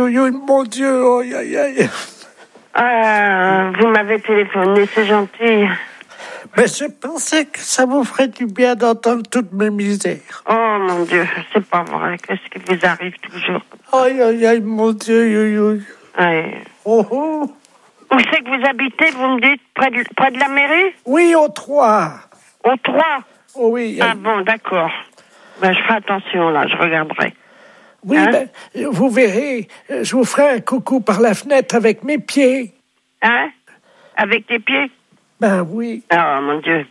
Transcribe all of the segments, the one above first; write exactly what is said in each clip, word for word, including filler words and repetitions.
oui, oui, mon Dieu, oh, aïe, aïe, aïe. Ah, vous m'avez téléphoné, c'est gentil. Mais je pensais que ça vous ferait du bien d'entendre toutes mes misères. Oh mon Dieu, c'est pas vrai. Qu'est-ce qui vous arrive toujours? Aïe, aïe, aïe, mon Dieu, oui, oui. Ouais. Oh, oh. Où c'est que vous habitez, vous me dites, près de, près de la mairie? Oui, au trois. Au trois? Oh, oui. Ah bon, d'accord. Ben, je ferai attention, là, je regarderai. Oui, hein? ben, vous verrez, je vous ferai un coucou par la fenêtre avec mes pieds. Hein? Avec tes pieds? Ben oui. Oh, mon Dieu.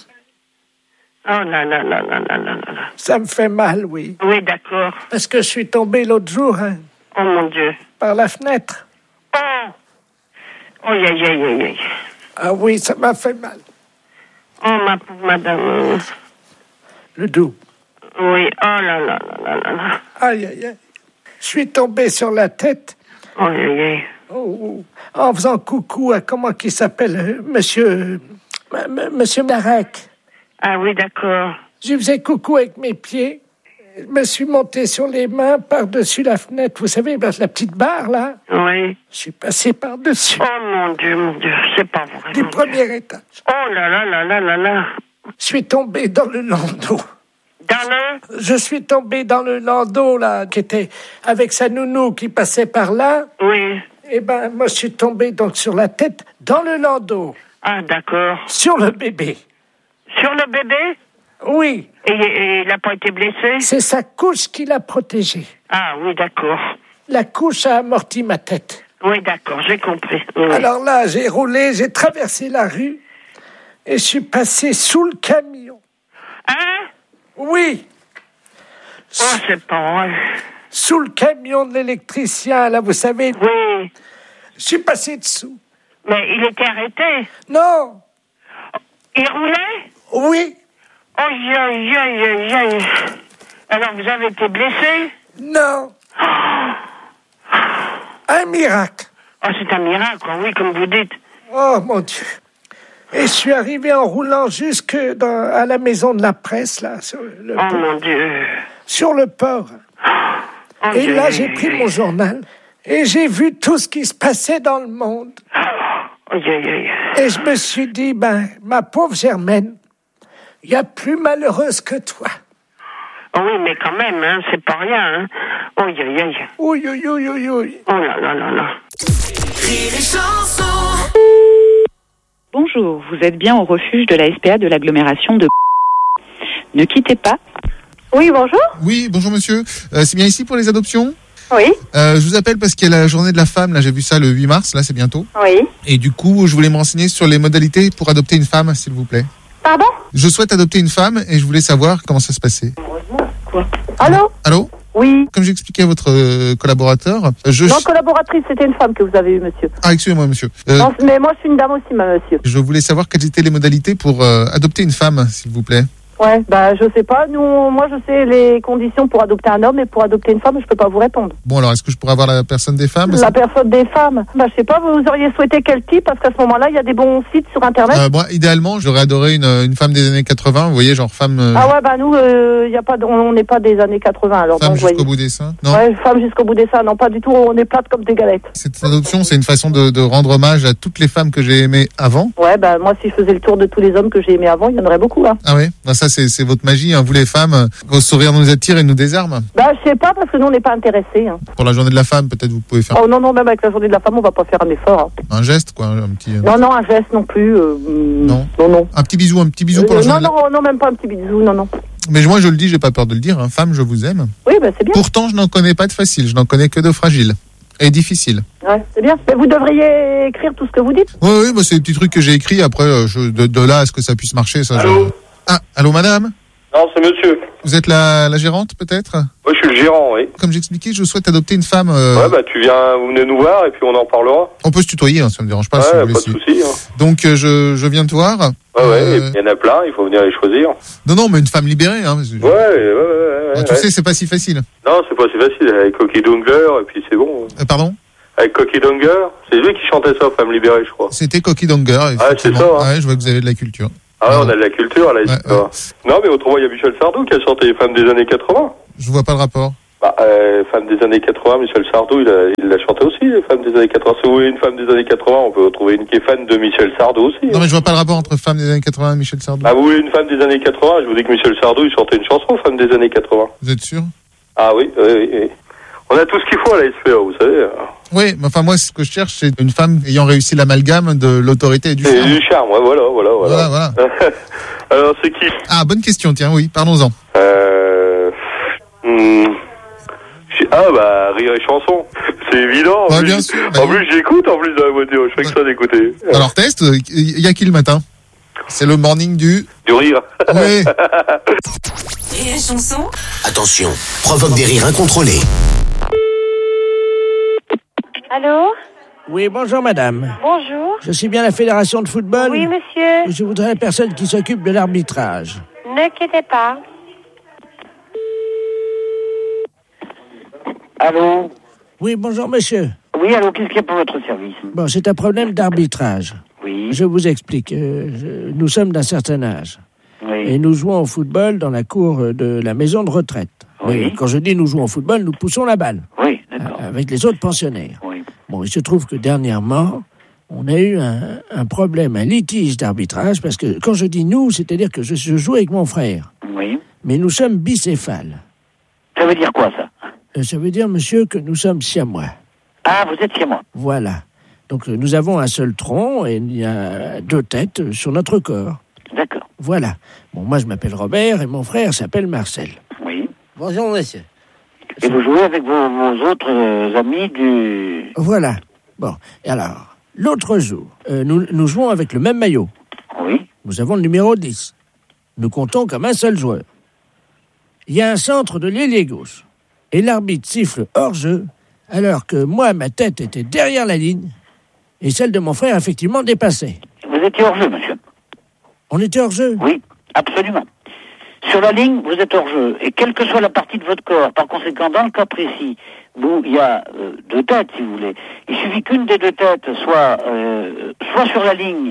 Oh là là là là là là là. Ça me fait mal, oui. Oui, d'accord. Parce que je suis tombé l'autre jour, hein, Oh, mon Dieu. par la fenêtre. Oh! Oh, aïe, aïe, aïe, aïe. Ah oui, ça m'a fait mal. Oh, ma pauvre madame. Le dos. Oui, oh là là là là là là. Aïe, aïe, aïe. Je suis tombé sur la tête. Oh, aïe, aïe, aïe. Oh, oh. En faisant coucou à, comment qu'il s'appelle, euh, monsieur, euh, m- monsieur Marek. Ah oui, d'accord. Je faisais coucou avec mes pieds. Je me suis monté sur les mains par-dessus la fenêtre. Vous savez, ben, la petite barre, là. Oui. Je suis passé par-dessus. Oh, mon Dieu, mon Dieu, c'est pas vrai. Du mon premier Dieu. étage. Oh là là là là là là. Je suis tombé dans le landau. Dans le... Je suis tombé dans le landau, là, qui était avec sa nounou qui passait par là. Oui. Eh ben, moi, je suis tombé donc sur la tête dans le landau. Ah, d'accord. Sur le bébé. Sur le bébé? Oui. Et, et il n'a pas été blessé? C'est sa couche qui l'a protégé. Ah oui, d'accord. La couche a amorti ma tête. Oui, d'accord, j'ai compris. Oui. Alors là, j'ai roulé, j'ai traversé la rue et je suis passé sous le camion. Hein? Oui. Oh, c'est pas vrai. Sous le camion de l'électricien, là, vous savez. Oui. Je suis passé dessous. Mais il était arrêté? Non. Il roulait? Oui. Oh, aïe, aïe, aïe, aïe, aïe. Alors, vous avez été blessé? Non. Oh, Un miracle. oh c'est un miracle, oui, comme vous dites. Oh, mon Dieu. Et je suis arrivé en roulant jusque dans, à la maison de la presse, là, sur le, Oh, mon Dieu. sur le port. Oh, Et Dieu. là, j'ai pris mon journal et j'ai vu tout ce qui se passait dans le monde. Oh, aïe, aïe, aïe. Et je me suis dit, ben, ma pauvre Germaine, il y a plus malheureuse que toi. Oh oui, mais quand même, hein, c'est pas rien, hein. Oh, aïe, aïe, aïe. Oui, oui, oui, oui, oui. Oh là là là là. Rire et chanson. Bonjour, vous êtes bien au refuge de la S P A de l'agglomération de... Ne quittez pas. Oui, bonjour. Oui, bonjour monsieur. Euh, c'est bien ici pour les adoptions ? Oui, Euh, je vous appelle parce qu'il y a la journée de la femme, là j'ai vu ça le huit mars, là c'est bientôt. oui. Et du coup, je voulais me renseigner sur les modalités pour adopter une femme, s'il vous plaît. Pardon? Je souhaite adopter une femme et je voulais savoir comment ça se passait. Allô? Allô ? Oui. Comme j'expliquais à votre euh, collaborateur, je... Non, collaboratrice, c'était une femme que vous avez eue, monsieur. Ah, excusez-moi monsieur. Euh, Non, mais moi, je suis une dame aussi, ma monsieur. je voulais savoir quelles étaient les modalités pour euh, adopter une femme, s'il vous plaît. Ouais, bah, je sais pas. Nous, moi, je sais les conditions pour adopter un homme et pour adopter une femme, je peux pas vous répondre. Bon alors, est-ce que je pourrais avoir la personne des femmes ? La personne des femmes. Bah, je sais pas, vous auriez souhaité quel type? Parce qu'à ce moment-là, il y a des bons sites sur Internet. Euh, moi, idéalement, j'aurais adoré une, une femme des années quatre-vingts, vous voyez, genre femme, euh, Ah ouais, bah, nous, euh, y a pas, de- on n'est pas des années quatre-vingts, alors. femme donc, jusqu'au voyez. bout des seins. Non. Ouais, femme jusqu'au bout des seins. Non, pas du tout. On est plate comme des galettes. Cette adoption, c'est une façon de, de rendre hommage à toutes les femmes que j'ai aimées avant. Ouais, bah, moi, si je faisais le tour de tous les hommes que j'ai aimés avant, il y en aurait beaucoup, hein. Ah oui, bah ça c'est c'est votre magie, hein. Vous les femmes, euh, vos sourires nous attirent et nous désarment. Bah, je sais pas, parce que nous, on n'est pas intéressés, hein. Pour la journée de la femme, peut-être vous pouvez faire Oh non, non, même avec la journée de la femme, on va pas faire un effort, hein. un geste, quoi, un petit, euh, Non, non, un geste non plus. Euh, Non. Non, non. un petit bisou, un petit bisou pour Euh, la non, journée. de non, non, même pas un petit bisou, non, non. la... Mais moi je le dis, j'ai pas peur de le dire, hein. Femme, je vous aime. Oui, bah, c'est bien. Pourtant, je n'en connais pas de facile, je n'en connais que de fragile et difficile. Ouais, c'est bien. Mais vous devriez écrire tout ce que vous dites. Oui, oui, bah, c'est des petits trucs que j'ai écrits. Après, euh, je, de, de là à ce que ça puisse marcher, ça. Allô je... Ah, allô, madame. Non, c'est monsieur. Vous êtes la, la gérante, peut-être? Moi, je suis le gérant, oui. Comme j'expliquais, je souhaite adopter une femme. euh, Ouais, bah, tu viens, vous venez nous voir et puis on en parlera. On peut se tutoyer, hein, ça me dérange pas. Ouais, si vous pas voulez, de si- souci. Hein. Donc, euh, je, je viens te voir. Ouais, ouais, Euh, et puis il y en a plein, il faut venir les choisir. Non, non, mais une femme libérée. Hein, parce que- Ouais, ouais, ouais, ouais. Bah, ouais, tu ouais. sais, c'est pas si facile. Non, c'est pas si facile. Avec Cocky Dongler, et puis c'est bon. Euh, pardon? Avec Cocky Dongler, c'est lui qui chantait ça, Femme libérée, je crois. C'était Cocky Donger. Ah, c'est ça, hein. Ouais, je vois que vous avez de la culture. Ah ouais, on a de la culture, là, ici. Ouais, ouais. Non, mais autrement, il y a Michel Sardou qui a chanté les femmes des années quatre-vingts. Je vois pas le rapport. Bah, euh, femme des années quatre-vingts, Michel Sardou, il a, il a chanté aussi, les femmes des années quatre-vingts. Si vous voulez une femme des années quatre-vingts, on peut trouver une qui est fan de Michel Sardou aussi. Non, hein. mais je vois pas le rapport entre femme des années quatre-vingts et Michel Sardou. Ah, vous voulez une femme des années quatre-vingts? Je vous dis que Michel Sardou, il chantait une chanson, femme des années quatre-vingts. Vous êtes sûr? Ah oui, oui, oui, oui. On a tout ce qu'il faut à la S P A, vous savez. Oui, mais enfin, moi, ce que je cherche, c'est une femme ayant réussi l'amalgame de l'autorité et du Et charme. du charme, ouais, voilà, voilà, voilà. Voilà, voilà. Alors, c'est qui? Ah, bonne question, tiens, oui, parlons-en. Euh... Hmm... Ah bah, rire et chanson, c'est évident. En Ouais, plus, bien sûr, bah en oui. plus j'écoute en plus dans la voiture, je fais que ça d'écouter. Alors, test, il y a qui le matin? C'est le morning du... Du rire. Oui. Rire et chanson. Attention, provoque des rires incontrôlés. Allô? Oui, bonjour madame. Bonjour. Je suis bien la fédération de football. Oui, monsieur. Je voudrais la personne qui s'occupe de l'arbitrage. Ne quittez pas. Allô? Oui, bonjour monsieur. Oui, allô, qu'est-ce qu'il y a pour votre service? Bon, c'est un problème d'arbitrage. Oui. Je vous explique. Euh, je- nous sommes d'un certain âge. Oui. Et nous jouons au football dans la cour de la maison de retraite. Oui. Mais quand je dis nous jouons au football, nous poussons la balle. Oui, d'accord. euh, Avec les autres pensionnaires. Oui. Bon, il se trouve que dernièrement, on a eu un, un problème, un litige d'arbitrage, parce que quand je dis nous, c'est-à-dire que je, je joue avec mon frère. Oui. Mais nous sommes bicéphales. Ça veut dire quoi, ça? Euh, Ça veut dire, monsieur, que nous sommes siamois. Ah, vous êtes chez moi. Voilà. Donc euh, nous avons un seul tronc et il y a deux têtes euh, sur notre corps. D'accord. Voilà. Bon, moi je m'appelle Robert et mon frère s'appelle Marcel. Oui. Bonjour, monsieur. Et vous jouez avec vos, vos autres euh, amis du... Voilà. Bon, et alors, l'autre jour, euh, nous, nous jouons avec le même maillot. Oui. Nous avons le numéro dix. Nous comptons comme un seul joueur. Il y a un centre de l'ailier gauche. Et l'arbitre siffle hors-jeu, alors que moi, ma tête était derrière la ligne, et celle de mon frère, effectivement, dépassait. Vous étiez hors jeu, monsieur. On était hors-jeu. Oui, absolument. Sur la ligne, vous êtes hors jeu. Et quelle que soit la partie de votre corps, par conséquent, dans le cas précis, où il y a euh, deux têtes, si vous voulez, il suffit qu'une des deux têtes soit, euh, soit sur la ligne,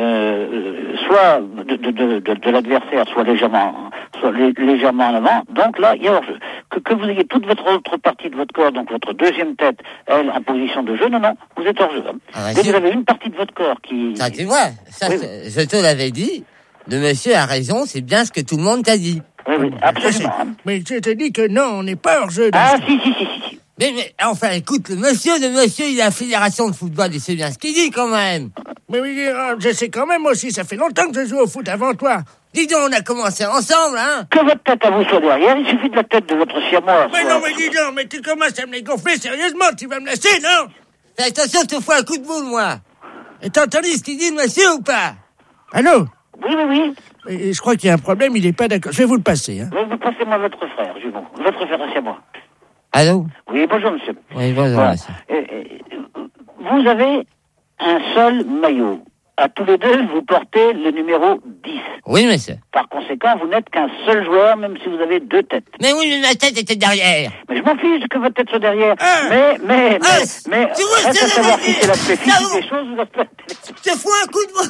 euh, soit de, de, de, de, de l'adversaire, soit légèrement, soit lé- légèrement en avant. Donc là, il y a hors-jeu. Que, que vous ayez toute votre autre partie de votre corps, donc votre deuxième tête, elle, en position de jeu, non, non, vous êtes hors-jeu. Ah, Dès que si. vous avez une partie de votre corps qui... Ça, tu vois, ça, Oui, c'est- je te l'avais dit. Le monsieur a raison, c'est bien ce que tout le monde t'a dit. Oui, oui, absolument. Mais je te dis que non, on n'est pas hors-jeu. dans Ah, ce- si, si, si, si, si. Mais, mais, enfin, écoute, le monsieur, le monsieur, il a la fédération de football, il sait bien ce qu'il dit, quand même. Mais oui, euh, je sais quand même aussi, ça fait longtemps que je joue au foot avant toi. Dis donc, on a commencé ensemble, hein. Que votre tête à vous soit derrière, il suffit de la tête de votre siamois. Mais soit- non, mais dis donc, mais tu commences à me les gonfler sérieusement, tu vas me laisser, non? Fais attention, je te fous un coup de boule, moi. Et t'as entendu ce qu'il dit, le monsieur, ou pas? Allô? Oui, oui, oui. Et je crois qu'il y a un problème, il n'est pas d'accord. Je vais vous le passer, hein. Oui, vous passez-moi votre frère, Juvon. Votre frère à siamois. Allô? Oui, bonjour, monsieur. Oui, bonjour, Voilà. monsieur. Et- et- vous avez un seul maillot. À tous les deux, vous portez le numéro dix. Oui, monsieur. Par conséquent, vous n'êtes qu'un seul joueur, même si vous avez deux têtes. Mais oui, mais ma tête était derrière. Mais je m'en fiche que votre tête soit derrière. Ah. Mais, mais, Ah, mais, mais, tu vois, reste c'est à savoir la si c'est l'aspect vérité. physique Ça des choses ou l'aspect... Je te fous un coup de boule.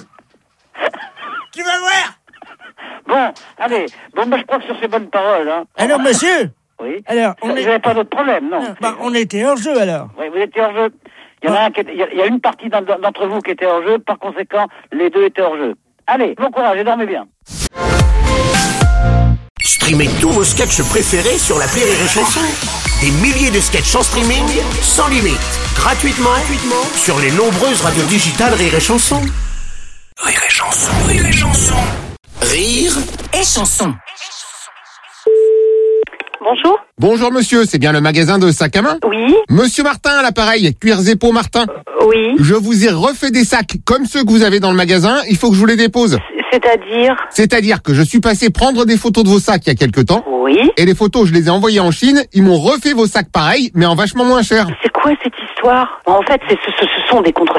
Tu vas voir. Bon, allez. Bon, bah, je crois que sur ces bonnes paroles, hein. Alors, monsieur? Oui. Alors, on Vous est... n'avez pas d'autre problème, non? Bah, on était hors-jeu, alors. Oui, vous étiez hors jeu. Il y en a un qui est- il y a, il y a une partie d'en- d'entre vous qui était hors jeu, par conséquent, les deux étaient hors jeu. Allez, bon courage et dormez bien. Streamez tous vos sketchs préférés sur l'appli Rire et Chanson. Des milliers de sketchs en streaming, sans limite, gratuitement, gratuitement sur les nombreuses radios digitales Rire et Chanson. Rire et Chanson, Rire et Chanson. Rire Et chanson. Bonjour. Bonjour monsieur, c'est bien le magasin de sacs à main? Oui. Monsieur Martin à l'appareil, Cuir Zépo Martin. Oui. Je vous ai refait des sacs comme ceux que vous avez dans le magasin, il faut que je vous les dépose. C'est-à-dire? C'est-à-dire que je suis passé prendre des photos de vos sacs il y a quelque temps, Oui. et les photos je les ai envoyées en Chine, ils m'ont refait vos sacs pareils, mais en vachement moins cher. C'est quoi cette histoire? En fait, c'est- ce, ce- ce sont des contrefaçons.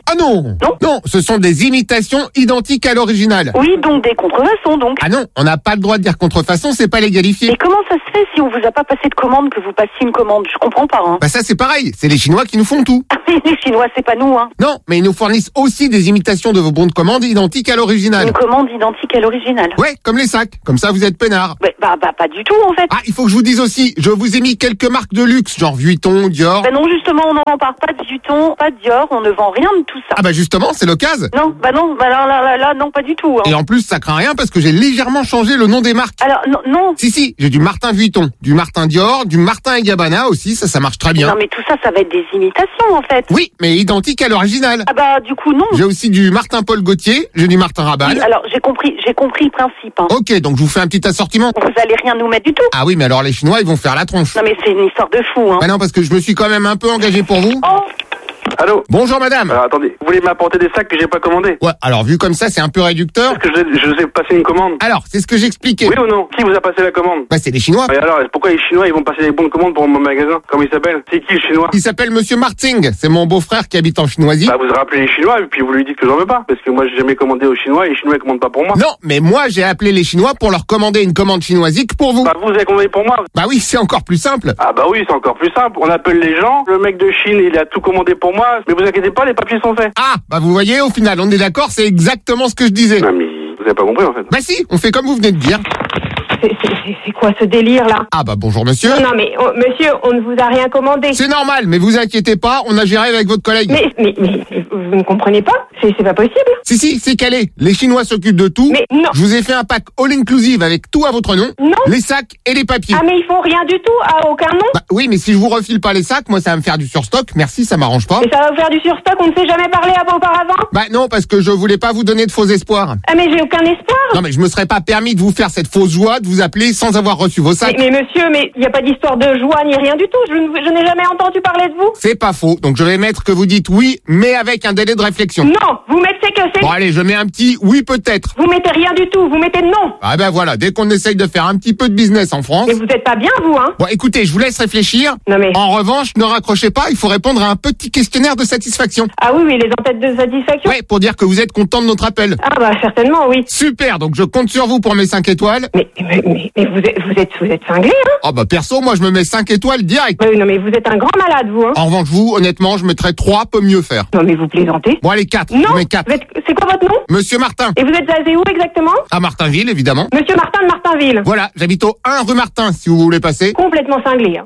Ah non. Non. Non, ce sont des imitations identiques à l'original. Oui, donc des contrefaçons, donc. Ah non, on n'a pas le droit de dire contrefaçon, c'est pas légalifié. Mais comment ça se fait si on vous a pas passé de commande que vous passiez une commande? Je comprends pas, hein. Bah ça c'est pareil, c'est les Chinois qui nous font tout. Ah, mais les Chinois, c'est pas nous, hein. Non, mais ils nous fournissent aussi des imitations de vos bons de commande identiques à l'original. Une commande identique à l'original. Ouais, comme les sacs, comme ça vous êtes peinards. Bah, bah, bah, pas du tout, en fait. Ah, il faut que je vous dise aussi, je vous ai mis quelques marques de luxe, genre Vuitton, Dior. Bah non, justement, on n'en parle pas de Vuitton, pas de Dior, on ne vend rien de tout ça. Ah bah justement, c'est l'occasion. Non, bah non, bah là, là, là, là, non, pas du tout, hein. Et en plus, ça craint rien parce que j'ai légèrement changé le nom des marques. Alors, non, non. Si, si, j'ai du Martin Vuitton, du Martin Dior, du Martin et Gabbana aussi, ça, ça marche très bien. Non, mais tout ça, ça va être des imitations, en fait. Oui, mais identique à l'original. Ah bah, du coup, non. J'ai aussi du Martin Paul Gaultier, j'ai du Martin Rabanne. Oui, alors, j'ai compris, j'ai compris le principe, hein. Ok, donc je vous fais un petit assortiment. Vous allez rien nous mettre du tout. Ah oui, mais alors les Chinois, ils vont faire la tronche. Non, mais c'est une histoire de fou, hein. Bah non, parce que je me suis quand même un peu engagé pour vous. Oh. Allô? Bonjour madame. Alors attendez, vous voulez m'apporter des sacs que j'ai pas commandés? Ouais, alors vu comme ça, c'est un peu réducteur. Parce que je, je vous ai passé une commande. Alors, c'est ce que j'expliquais. Oui ou non? Qui vous a passé la commande? Bah c'est les Chinois. Et alors, pourquoi les Chinois ils vont passer des bonnes commandes pour mon magasin? Comment il s'appelle? C'est qui le Chinois? Il s'appelle Monsieur Marting, c'est mon beau-frère qui habite en Chinoisie. Bah vous rappelez les Chinois et puis vous lui dites que j'en veux pas. Parce que moi j'ai jamais commandé aux Chinois et les Chinois ils commandent pas pour moi. Non, mais moi j'ai appelé les Chinois pour leur commander une commande chinoisique pour vous. Bah vous avez commandé pour moi. Bah oui, c'est encore plus simple. Ah bah oui, c'est encore plus simple. On appelle les gens, le mec de Chine il a tout commandé pour moi. Mais vous inquiétez pas, les papiers sont faits. Ah, bah vous voyez, au final, on est d'accord, c'est exactement ce que je disais. Non mais vous avez pas compris en fait. Bah si, on fait comme vous venez de dire. C'est- c'est- C'est quoi ce délire-là? Ah bah bonjour monsieur. Non, non, mais oh, monsieur, on ne vous a rien commandé. C'est normal, mais vous inquiétez pas, on a géré avec votre collègue. Mais, mais, mais, vous ne comprenez pas? C'est c'est pas possible. Si, si, c'est calé. Les Chinois s'occupent de tout. Mais non. Je vous ai fait un pack all-inclusive avec tout à votre nom. Non. Les sacs et les papiers. Ah, mais ils font rien du tout, à aucun nom. Bah oui, mais si je vous refile pas les sacs, moi ça va me faire du surstock. Merci, ça m'arrange pas. Et ça va vous faire du surstock, on ne s'est jamais parlé avant auparavant. Bah non, parce que je voulais pas vous donner de faux espoirs. Ah, mais j'ai aucun espoir. Non, mais je me serais pas permis de vous faire cette fausse joie de vous appeler sans avoir reçu vos sacs. Mais, mais monsieur, mais il n'y a pas d'histoire de joie ni rien du tout. Je, ne- je n'ai jamais entendu parler de vous. C'est pas faux. Donc je vais mettre que vous dites oui, mais avec un délai de réflexion. Non, vous mettez que c'est... Bon allez, je mets un petit oui peut-être. Vous mettez rien du tout, vous mettez non. Ah ben voilà, dès qu'on essaye de faire un petit peu de business en France. Mais vous êtes pas bien, vous, hein. Bon écoutez, je vous laisse réfléchir. Non mais... En revanche, ne raccrochez pas, il faut répondre à un petit questionnaire de satisfaction. Ah oui, oui, les entêtes de satisfaction. Ouais, pour dire que vous êtes content de notre appel. Ah bah certainement, oui. Super, donc je compte sur vous pour mes cinq étoiles. Mais, mais, mais, mais vous êtes, vous êtes, vous êtes cinglé, hein. Oh bah perso, moi je me mets cinq étoiles direct. Oui, non mais vous êtes un grand malade, vous, hein. En revanche, vous, honnêtement, je mettrais trois, peut mieux faire. Non mais vous plaisantez. Bon allez, quatre. Non. Je mets quatre. Vous êtes- C'est quoi votre nom? Monsieur Martin. Et vous êtes basé où exactement? À Martinville, évidemment. Monsieur Martin de Martinville. Voilà, j'habite au un rue Martin, si vous voulez passer. Complètement cinglé, hein.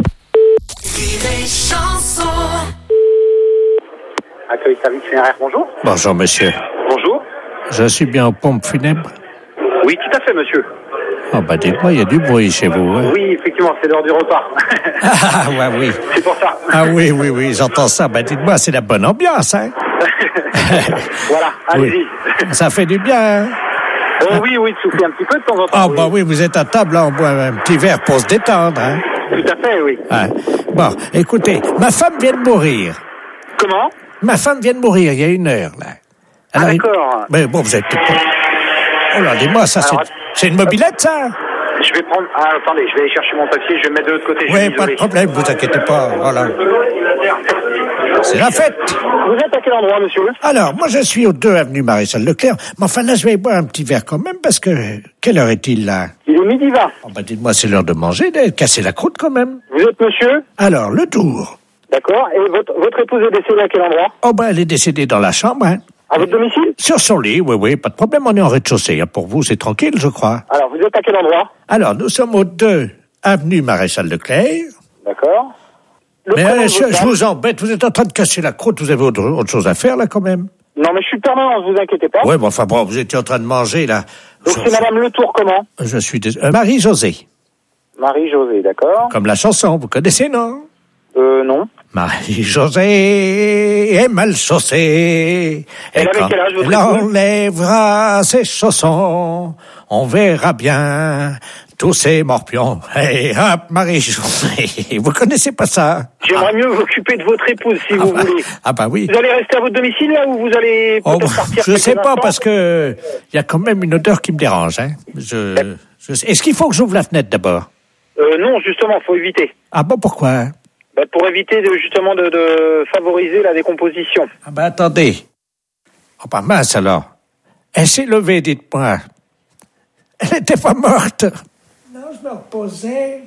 Accueil service funéraire, bonjour. Bonjour, monsieur. Bonjour. Je suis bien aux pompes funèbres. Oui, tout à fait, monsieur. Oh, bah, dites-moi, il y a du bruit chez vous, hein? Oui, effectivement, c'est l'heure du repas. Ah, ouais, oui. C'est pour ça. Ah, oui, oui, oui, j'entends ça. Bah, dites-moi, c'est la bonne ambiance, hein? Voilà, allez-y. Oui. Ça fait du bien, hein? Oh, oui, oui, de souffler un petit peu de temps en temps. Ah, oui. bah oui, vous êtes à table, là, on boit un petit verre pour se détendre, hein? Tout à fait, oui. Ah. Bon, écoutez, ma femme vient de mourir. Comment? Ma femme vient de mourir il y a une heure, là. Ah, Alors, il- d'accord. Mais bon, vous êtes tout... Oh là, dis-moi, ça, c'est... Alors, C'est une mobilette, ça? Je vais prendre... Ah, attendez, je vais aller chercher mon papier, je vais me mettre de l'autre côté. je Oui, suis pas de désolé. problème, vous inquiétez pas, voilà. C'est la fête. Vous êtes à quel endroit, monsieur? Alors, moi, je suis aux deux avenue Maréchal Leclerc, mais enfin, là, je vais boire un petit verre quand même, parce que... Quelle heure est-il, là? Il est midi vingt. Oh, bah, dites-moi, c'est l'heure de manger, de casser la croûte, quand même. Vous êtes monsieur? Alors, le tour. D'accord. Et votre, votre épouse est décédée à quel endroit? Oh, ben, elle est décédée dans la chambre, hein. À votre domicile? Sur son lit, oui, oui, pas de problème, on est en rez-de-chaussée, hein. Pour vous, c'est tranquille, je crois. Alors, vous êtes à quel endroit? Alors, nous sommes aux deux avenue Maréchal Leclerc. D'accord. Le Mais prénom euh, de je, votre je femme? vous embête, vous êtes en train de casser la croûte, vous avez autre, autre chose à faire, là, quand même. Non, mais je suis permanent, ne vous inquiétez pas. Ouais, bon, enfin, bon, vous étiez en train de manger, là. Donc, c'est madame Le Tour, comment? Je suis désolé. Euh, Marie-Josée. Marie-Josée, d'accord. Comme la chanson, vous connaissez, non? Euh, non. Marie-Josée est mal chaussée. Elle Et avait quand quel âge, votre elle épouse? enlèvera ses chaussons, on verra bien tous ces morpions. Hey, hop, Marie-Josée. Vous connaissez pas ça? J'aimerais mieux m'occuper de votre épouse, si vous bah, voulez. Ah bah oui. Vous allez rester à votre domicile, là, ou vous allez Oh, peut-être partir je quelques sais pas, instants? parce que il y a quand même une odeur qui me dérange. Hein. Je, je sais- Est-ce qu'il faut que j'ouvre la fenêtre d'abord? Euh, non, justement, faut éviter. Ah bon, pourquoi? Bah, pour éviter de, justement de, de favoriser la décomposition. Ah ben attendez. Oh bah mince alors. Elle s'est levée, dites-moi. Elle n'était pas morte. Non, je me reposais.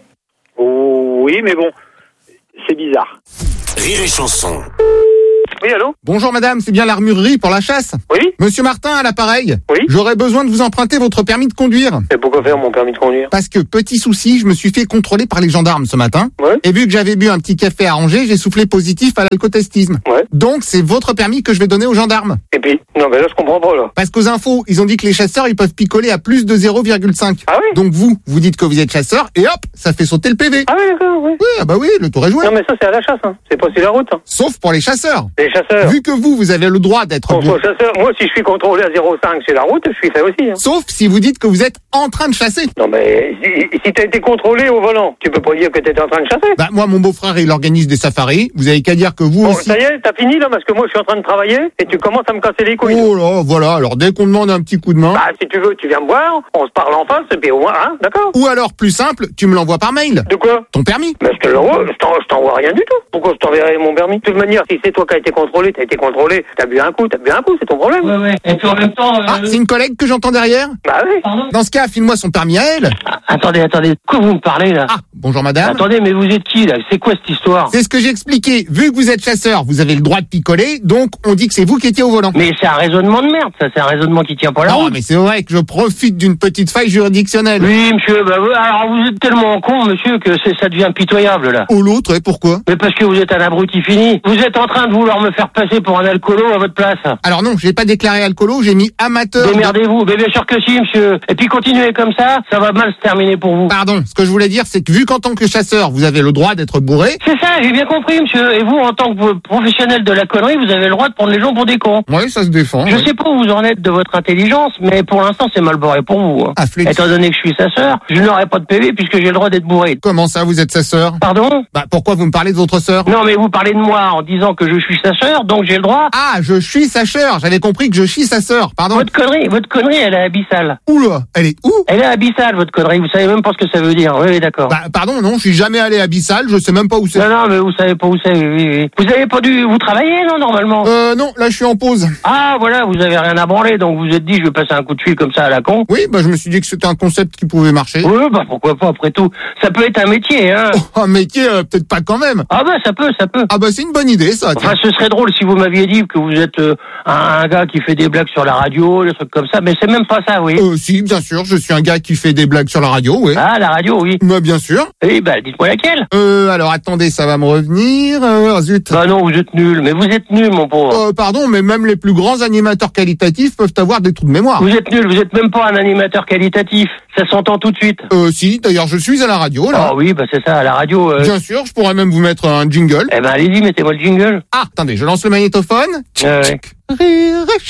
Oh, oui, mais bon, c'est bizarre. Rire et chanson. Oui, allô? Bonjour madame, c'est bien l'armurerie pour la chasse? Oui. Monsieur Martin à l'appareil? Oui. J'aurais besoin de vous emprunter votre permis de conduire. Et pourquoi faire mon permis de conduire? Parce que, petit souci, je me suis fait contrôler par les gendarmes ce matin. Ouais. Et vu que j'avais bu un petit café à Angers, j'ai soufflé positif à l'alcotestisme. Ouais. Donc c'est votre permis que je vais donner aux gendarmes. Et puis, non, mais là, je comprends pas, là. Parce qu'aux infos, ils ont dit que les chasseurs, ils peuvent picoler à plus de zéro virgule cinq. Ah oui? Donc vous, vous dites que vous êtes chasseur, et hop, ça fait sauter le P V. Ah oui, d'accord, oui. Oui, ah bah oui, le tour est joué. Non, mais ça, c'est à la chasse, hein. C'est pas sur la route, hein. Sauf pour les chasseurs. Les chasseurs. Vu que vous, vous avez le droit d'être... Bon, pour chasseur, moi, si je suis contrôlé à zéro virgule cinq sur la route, je suis fait aussi, hein. Sauf si vous dites que vous êtes en train de chasser. Non, mais si, si t'as été contrôlé au volant, tu peux pas dire que t'étais en train de chasser. Bah moi, mon beau-frère, il organise des safaris. Vous avez qu'à dire que vous Bon, aussi... ça y est, t'as fini, là, parce que moi, je suis en train de travailler, et tu commences à me casser les couilles. Oh là, voilà. Alors dès qu'on demande un petit coup de main... Bah, si tu veux, tu viens me voir, on se parle en face, et puis au moins, hein, d'accord? Ou alors, plus simple, tu me l'envoies par mail. De quoi? Ton permis. Mais je te l'envoie, je t'en- je t'envoie rien du tout. Pourquoi je t'enverrai mon permis? De toute manière, si c'est toi qui as été contrôlé, t'as été contrôlé, t'as bu un coup, t'as bu un coup, c'est ton problème. Ouais, ouais. Et puis en même temps... euh, Ah, c'est une collègue que j'entends derrière? Bah oui. Pardon? Dans ce cas, file-moi son permis à elle. Ah, attendez, attendez. De quoi vous me parlez, là? Ah, bonjour madame. Attendez, mais vous êtes qui, là? C'est quoi cette histoire? C'est ce que j'ai expliqué. Vu que vous êtes chasseur, vous avez le droit de picoler, donc on dit que c'est vous qui étiez au volant. Mais c'est un raisonnement de merde, ça. C'est un raisonnement qui tient pas la Non, route. mais c'est vrai que je profite d'une petite faille juridictionnelle. Oui, monsieur, bah, oui, alors vous êtes tellement con, monsieur, que c'est, ça devient pitoyable, là. Ou l'autre, et pourquoi? Mais parce que vous êtes un abruti fini. Vous êtes en train de vouloir me faire passer pour un alcoolo à votre place. Alors non, j'ai pas déclaré alcoolo, j'ai mis amateur. de- Démerdez-vous. Mais bien sûr que si, monsieur. Et puis continuez comme ça, ça va mal se terminer pour vous. Pardon, ce que je voulais dire, c'est que vu qu'en tant que chasseur, vous avez le droit d'être bourré... C'est ça, j'ai bien compris, monsieur. Et vous, en tant que professionnel de la connerie, vous avez le droit de prendre les gens pour des cons. Oui, ça se défend. Je ouais. sais pas où vous en êtes de votre intelligence, mais pour l'instant, c'est mal barré pour vous. hein. Ah, flex. Étant donné que je suis sa sœur, je n'aurai pas de P V puisque j'ai le droit d'être bourré. Comment ça, vous êtes sa sœur? Pardon? Bah pourquoi vous me parlez de votre sœur? Non, mais vous parlez de moi en disant que je suis sa sœur, donc j'ai le droit. Ah, je suis sa sœur. J'avais compris que je suis sa sœur. Pardon. Votre connerie, votre connerie, elle est abyssale. Oula, elle est où? Elle est abyssale, votre connerie. Vous savez même pas ce que ça veut dire. Oui, oui, d'accord. Bah pardon, non, je suis jamais allé à Abyssal, je sais même pas où c'est. Non, non, mais vous savez pas où c'est. Oui, oui, oui. Vous avez pas dû, vous travaillez, non, normalement? Euh non, là je suis en pause. Ah, voilà, vous avez rien à branler, donc vous vous êtes dit, je vais passer un coup de fil comme ça à la con. Oui, bah je me suis dit que c'était un concept qui pouvait marcher. Oui, bah pourquoi pas, après tout. Ça peut être un métier, hein. Oh, un métier, euh, peut-être pas quand même. Ah bah ça peut, ça peut. Ah bah c'est une bonne idée ça. tiens. Enfin, ce serait drôle si vous m'aviez dit que vous êtes euh, un, un gars qui fait des blagues sur la radio, des trucs comme ça, mais c'est même pas ça, oui. Euh si, bien sûr, je suis un gars qui fait des blagues sur la radio, oui. Ah, la radio, oui. Bah bien sûr. Eh bah, dites-moi laquelle. Euh alors attendez, ça va me revenir. Euh, zut. Bah non, vous êtes nul, mais vous êtes nul, mon pauvre. Euh, pardon, mais même les plus grands animateurs qualitatifs peuvent avoir des trous de mémoire. Vous êtes nul, vous êtes même pas un animateur qualitatif. Ça s'entend tout de suite. Euh si, d'ailleurs je suis à la radio là. Ah oui, bah c'est ça, à la radio. euh, Bien sûr, je pourrais même vous mettre un jingle. Eh ben allez-y, mettez-moi le jingle. Ah, attendez, je lance le magnétophone. Ouais, ouais. Rire et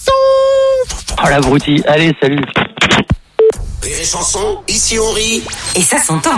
chanson. Oh l'abruti. Allez, salut. Rire et chanson, ici on rit. Et ça s'entend.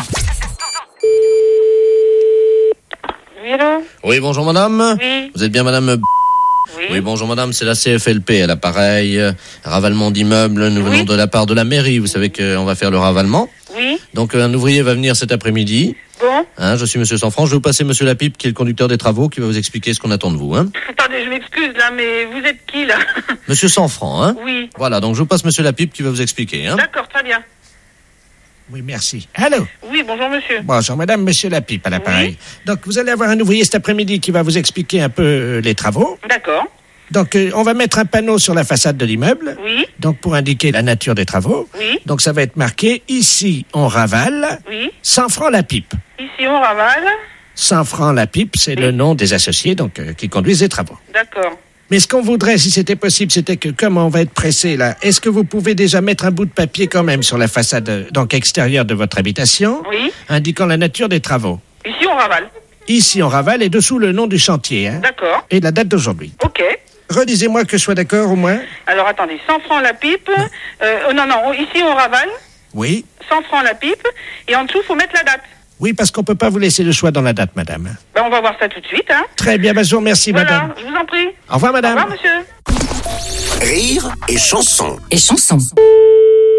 Oui, allô? Oui, bonjour madame. Oui. Vous êtes bien madame? Oui. Oui, bonjour madame, c'est la C F L P à l'appareil. euh, Ravalement d'immeubles, nous venons Oui. de la part de la mairie. Vous savez qu'on va faire le ravalement. Oui. Donc un ouvrier va venir cet après-midi. Bon. Hein, je suis monsieur Sanfranc, je vais vous passer monsieur Lapipe qui est le conducteur des travaux qui va vous expliquer ce qu'on attend de vous. Hein. Attendez, je m'excuse là, mais vous êtes qui là? Monsieur Sanfranc, hein. Oui. Voilà, donc je vous passe monsieur Lapipe qui va vous expliquer. Hein. D'accord, très bien. Oui, merci. Allô? Oui, bonjour monsieur. Bonjour, madame, monsieur Lapipe à l'appareil. Donc, vous allez avoir un ouvrier cet après-midi qui va vous expliquer un peu euh, les travaux. D'accord. Donc, euh, on va mettre un panneau sur la façade de l'immeuble. Oui. Donc, pour indiquer la nature des travaux. Oui. Donc, ça va être marqué, ici, on ravale. Oui. cent francs la pipe. Ici on ravale. cent francs la pipe, c'est le nom des associés donc euh, qui conduisent les travaux. D'accord. Mais ce qu'on voudrait, si c'était possible, c'était que, comme on va être pressé là, est-ce que vous pouvez déjà mettre un bout de papier quand même sur la façade euh, donc extérieure de votre habitation, Oui. indiquant la nature des travaux? Ici on ravale. Ici, on ravale et dessous le nom du chantier, hein, D'accord. et la date d'aujourd'hui. Ok. Redisez-moi que je sois d'accord au moins. Alors attendez, cent francs la pipe. Euh, oh, non, non, ici on ravale. Oui. cent francs la pipe. Et en dessous, faut mettre la date. Oui, parce qu'on peut pas vous laisser le choix dans la date, madame. Ben, on va voir ça tout de suite, hein. Très bien, ben, je vous remercie, Voilà, madame. je vous en prie. Au revoir, madame. Au revoir, monsieur. Rire et chanson. Et chanson.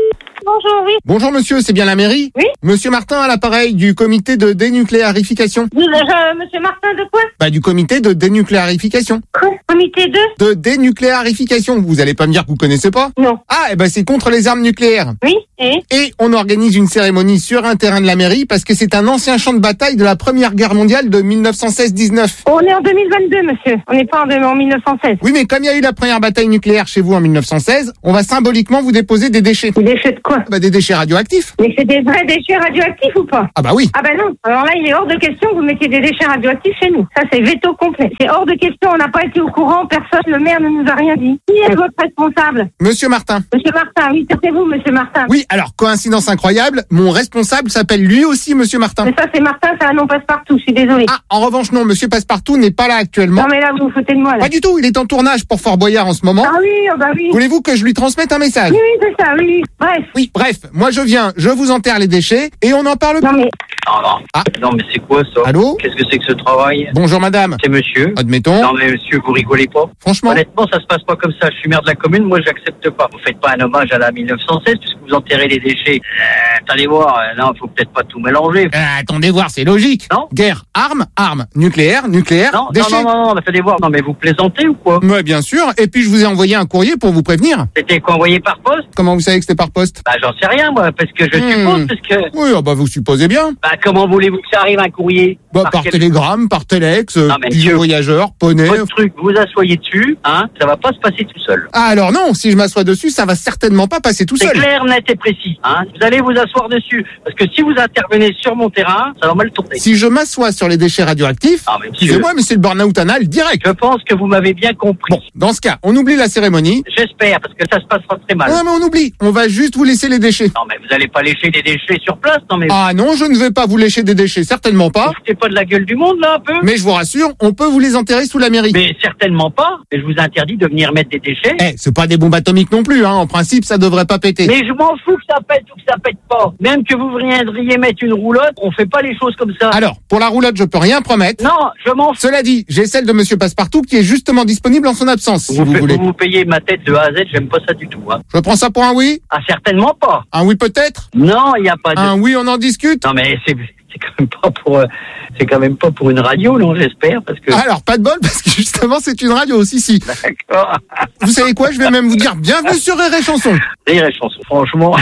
bonjour, oui. Bonjour monsieur, c'est bien la mairie? Oui. Monsieur Martin à l'appareil du comité de dénucléarification. Vous, euh, monsieur Martin de quoi? Bah du comité de dénucléarification. Quoi? Comité de? De dénucléarification. Vous allez pas me dire que vous connaissez pas? Non. Ah, et ben c'est contre les armes nucléaires. Oui, et? Et on organise une cérémonie sur un terrain de la mairie parce que c'est un ancien champ de bataille de la Première Guerre mondiale de mille neuf cent seize dix-neuf. On est en deux mille vingt-deux, monsieur. On n'est pas en, en mille neuf cent seize. Oui, mais comme il y a eu la première bataille nucléaire chez vous en mille neuf cent seize, on va symboliquement vous déposer des déchets. Des déchets de quoi? Bah des déchets radioactifs. Mais c'est des vrais déchets radioactifs ou pas? Ah bah oui. Ah bah non. Alors là, il est hors de question que vous mettiez des déchets radioactifs chez nous. Ça, c'est veto complet. C'est hors de question. On n'a pas été au courant. Personne, le maire ne nous a rien dit. Qui est votre responsable? Monsieur Martin. Monsieur Martin, oui, c'est vous, monsieur Martin. Oui, alors, coïncidence incroyable, mon responsable s'appelle lui aussi monsieur Martin. Mais ça, c'est Martin, c'est un nom passe-partout, je suis désolée. Ah, en revanche, non, monsieur Passepartout n'est pas là actuellement. Non, mais là, vous vous foutez de moi, là. Pas du tout, il est en tournage pour Fort Boyard en ce moment. Ah oui, oh bah oui. Voulez-vous que je lui transmette un message? Oui, oui, c'est ça, oui, oui. Bref. Oui, bref, moi je viens, je vous enterre les déchets et on en parle. Non, mais... Non, non. Ah. Non, mais c'est quoi ça? Allô? Qu'est-ce que c'est que ce travail? Bonjour madame. C'est monsieur. Admettons. Non, mais monsieur, vous rigolez pas. Franchement. Honnêtement, ça se passe pas comme ça. Je suis maire de la commune, moi j'accepte pas. Vous faites pas un hommage à la mille neuf cent seize puisque vous enterrez les déchets. Euh, attendez voir, euh, non, faut peut-être pas tout mélanger. Euh, attendez voir, c'est logique. Non? Guerre, armes, armes, nucléaire, nucléaire, Non, déchets. non, non, non, non, mais attendez voir. Non, mais vous plaisantez ou quoi? Ouais, bien sûr. Et puis je vous ai envoyé un courrier pour vous prévenir. C'était quoi, envoyé par poste? Comment vous savez que c'était par poste? Bah, j'en sais rien, moi, parce que je Hmm. suppose, parce que... Oui, ah bah vous supposez bien. Bah, comment voulez-vous que ça arrive un courrier? Bah, par quel- télégramme, par téléx, euh, Non, mais pigeon monsieur, voyageur, poney. Votre truc, vous asseyez dessus, hein, ça va pas se passer tout seul. Ah alors non, si je m'assois dessus, ça va certainement pas passer tout C'est seul. clair, net et précis, hein. Vous allez vous asseoir dessus, parce que si vous intervenez sur mon terrain, ça va mal tourner. Si je m'assois sur les déchets radioactifs, Ah, mais monsieur- excusez-moi, mais c'est le burn-out anal direct. Je pense que vous m'avez bien compris. Bon, dans ce cas, on oublie la cérémonie. J'espère, parce que ça se passera très mal. Non, mais on oublie. On va juste vous laisser les déchets. Non, mais vous allez pas lécher des déchets sur place, non, mais... Ah non, je ne vais pas vous lécher des déchets, certainement pas. Vous foutez pas de la gueule du monde, là, un peu? Mais je vous rassure, on peut vous les enterrer sous la mairie. Mais certainement pas. Mais je vous interdis de venir mettre des déchets. Eh, c'est pas des bombes atomiques non plus, hein. En principe, ça devrait pas péter. Mais je m'en fous que ça pète ou que ça pète pas. Même que vous viendriez mettre une roulotte, on fait pas les choses comme ça. Alors, pour la roulotte, je peux rien promettre. Non, je m'en fous. Cela dit, j'ai celle de monsieur Passepartout qui est justement disponible en son absence, si Vous, vous fa- voulez. vous vous payez ma tête de A à Z, j'aime pas ça du tout. Hein. Je prends ça pour un oui? Ah, certainement pas. Un oui peut-être? Non, il y a pas de... Un oui, on en discute? Non, mais c'est c'est quand même pas pour euh, c'est quand même pas pour une radio, non, j'espère, parce que... Alors, pas de bol, parce que justement, c'est une radio aussi, si. D'accord. Vous savez quoi? Je vais même vous dire bienvenue sur Rire et Chanson. Rire et Chanson, franchement.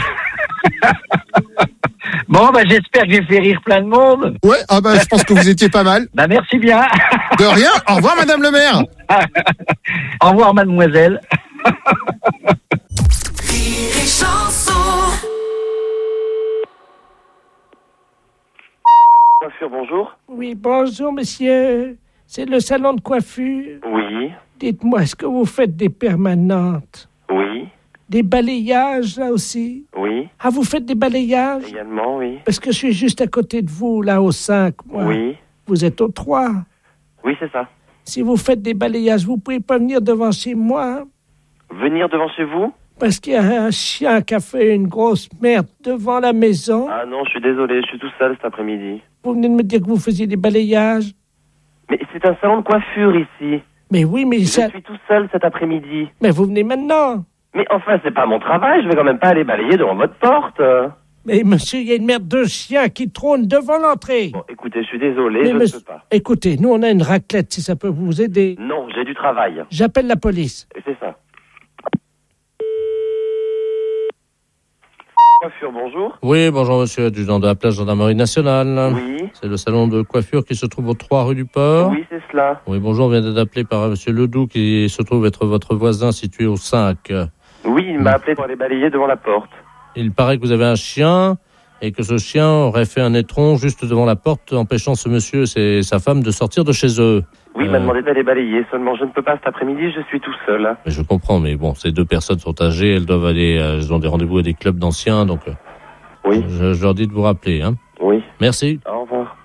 Bon, bah j'espère que j'ai fait rire plein de monde. Ouais, ah bah, je pense que vous étiez pas mal. Bah merci bien. De rien. Au revoir, madame le maire. Au revoir, mademoiselle. Rire et chanson. Coiffure, bonjour. Oui, bonjour, monsieur. C'est le salon de coiffure. Oui, Dites-moi, est-ce que vous faites des permanentes? oui, Des balayages, là aussi? oui, Ah, vous faites des balayages? également, oui. Parce que je suis juste à côté de vous, là, au cinq, moi. Oui, Vous êtes au trois. oui, c'est ça. Si vous faites des balayages, vous pouvez pas venir devant chez moi, hein? Venir devant chez vous? Parce qu'il y a un chien qui a fait une grosse merde devant la maison. Ah non, je suis désolé, je suis tout seul cet après-midi. Vous venez de me dire que vous faisiez des balayages. Mais c'est un salon de coiffure ici. Mais oui, mais Je ça... suis tout seul cet après-midi. Mais vous venez maintenant. Mais enfin, c'est pas mon travail, je vais quand même pas aller balayer devant votre porte. Mais monsieur, il y a une merde de chien qui trône devant l'entrée. Bon, écoutez, je suis désolé, Mais je monsieur- ne peux pas. Écoutez, nous, on a une raclette, si ça peut vous aider. Non, j'ai du travail. J'appelle la police. Et c'est ça. Coiffure, bonjour. Oui, bonjour monsieur, adjudant de la place gendarmerie nationale. Oui. C'est le salon de coiffure qui se trouve au trois rue du Port. Oui, c'est cela. Oui, bonjour, on vient d'être appelé par monsieur Ledoux qui se trouve être votre voisin situé au cinq. Oui, il m'a appelé pour aller balayer devant la porte. Il paraît que vous avez un chien et que ce chien aurait fait un étron juste devant la porte, empêchant ce monsieur et sa femme de sortir de chez eux. Oui, il m'a demandé d'aller balayer, seulement je ne peux pas cet après-midi, je suis tout seul. Mais je comprends, mais bon, ces deux personnes sont âgées, elles doivent aller, euh, elles ont des rendez-vous à des clubs d'anciens, donc euh, Oui. je, je leur dis de vous rappeler. Hein. Oui. Merci. Au revoir.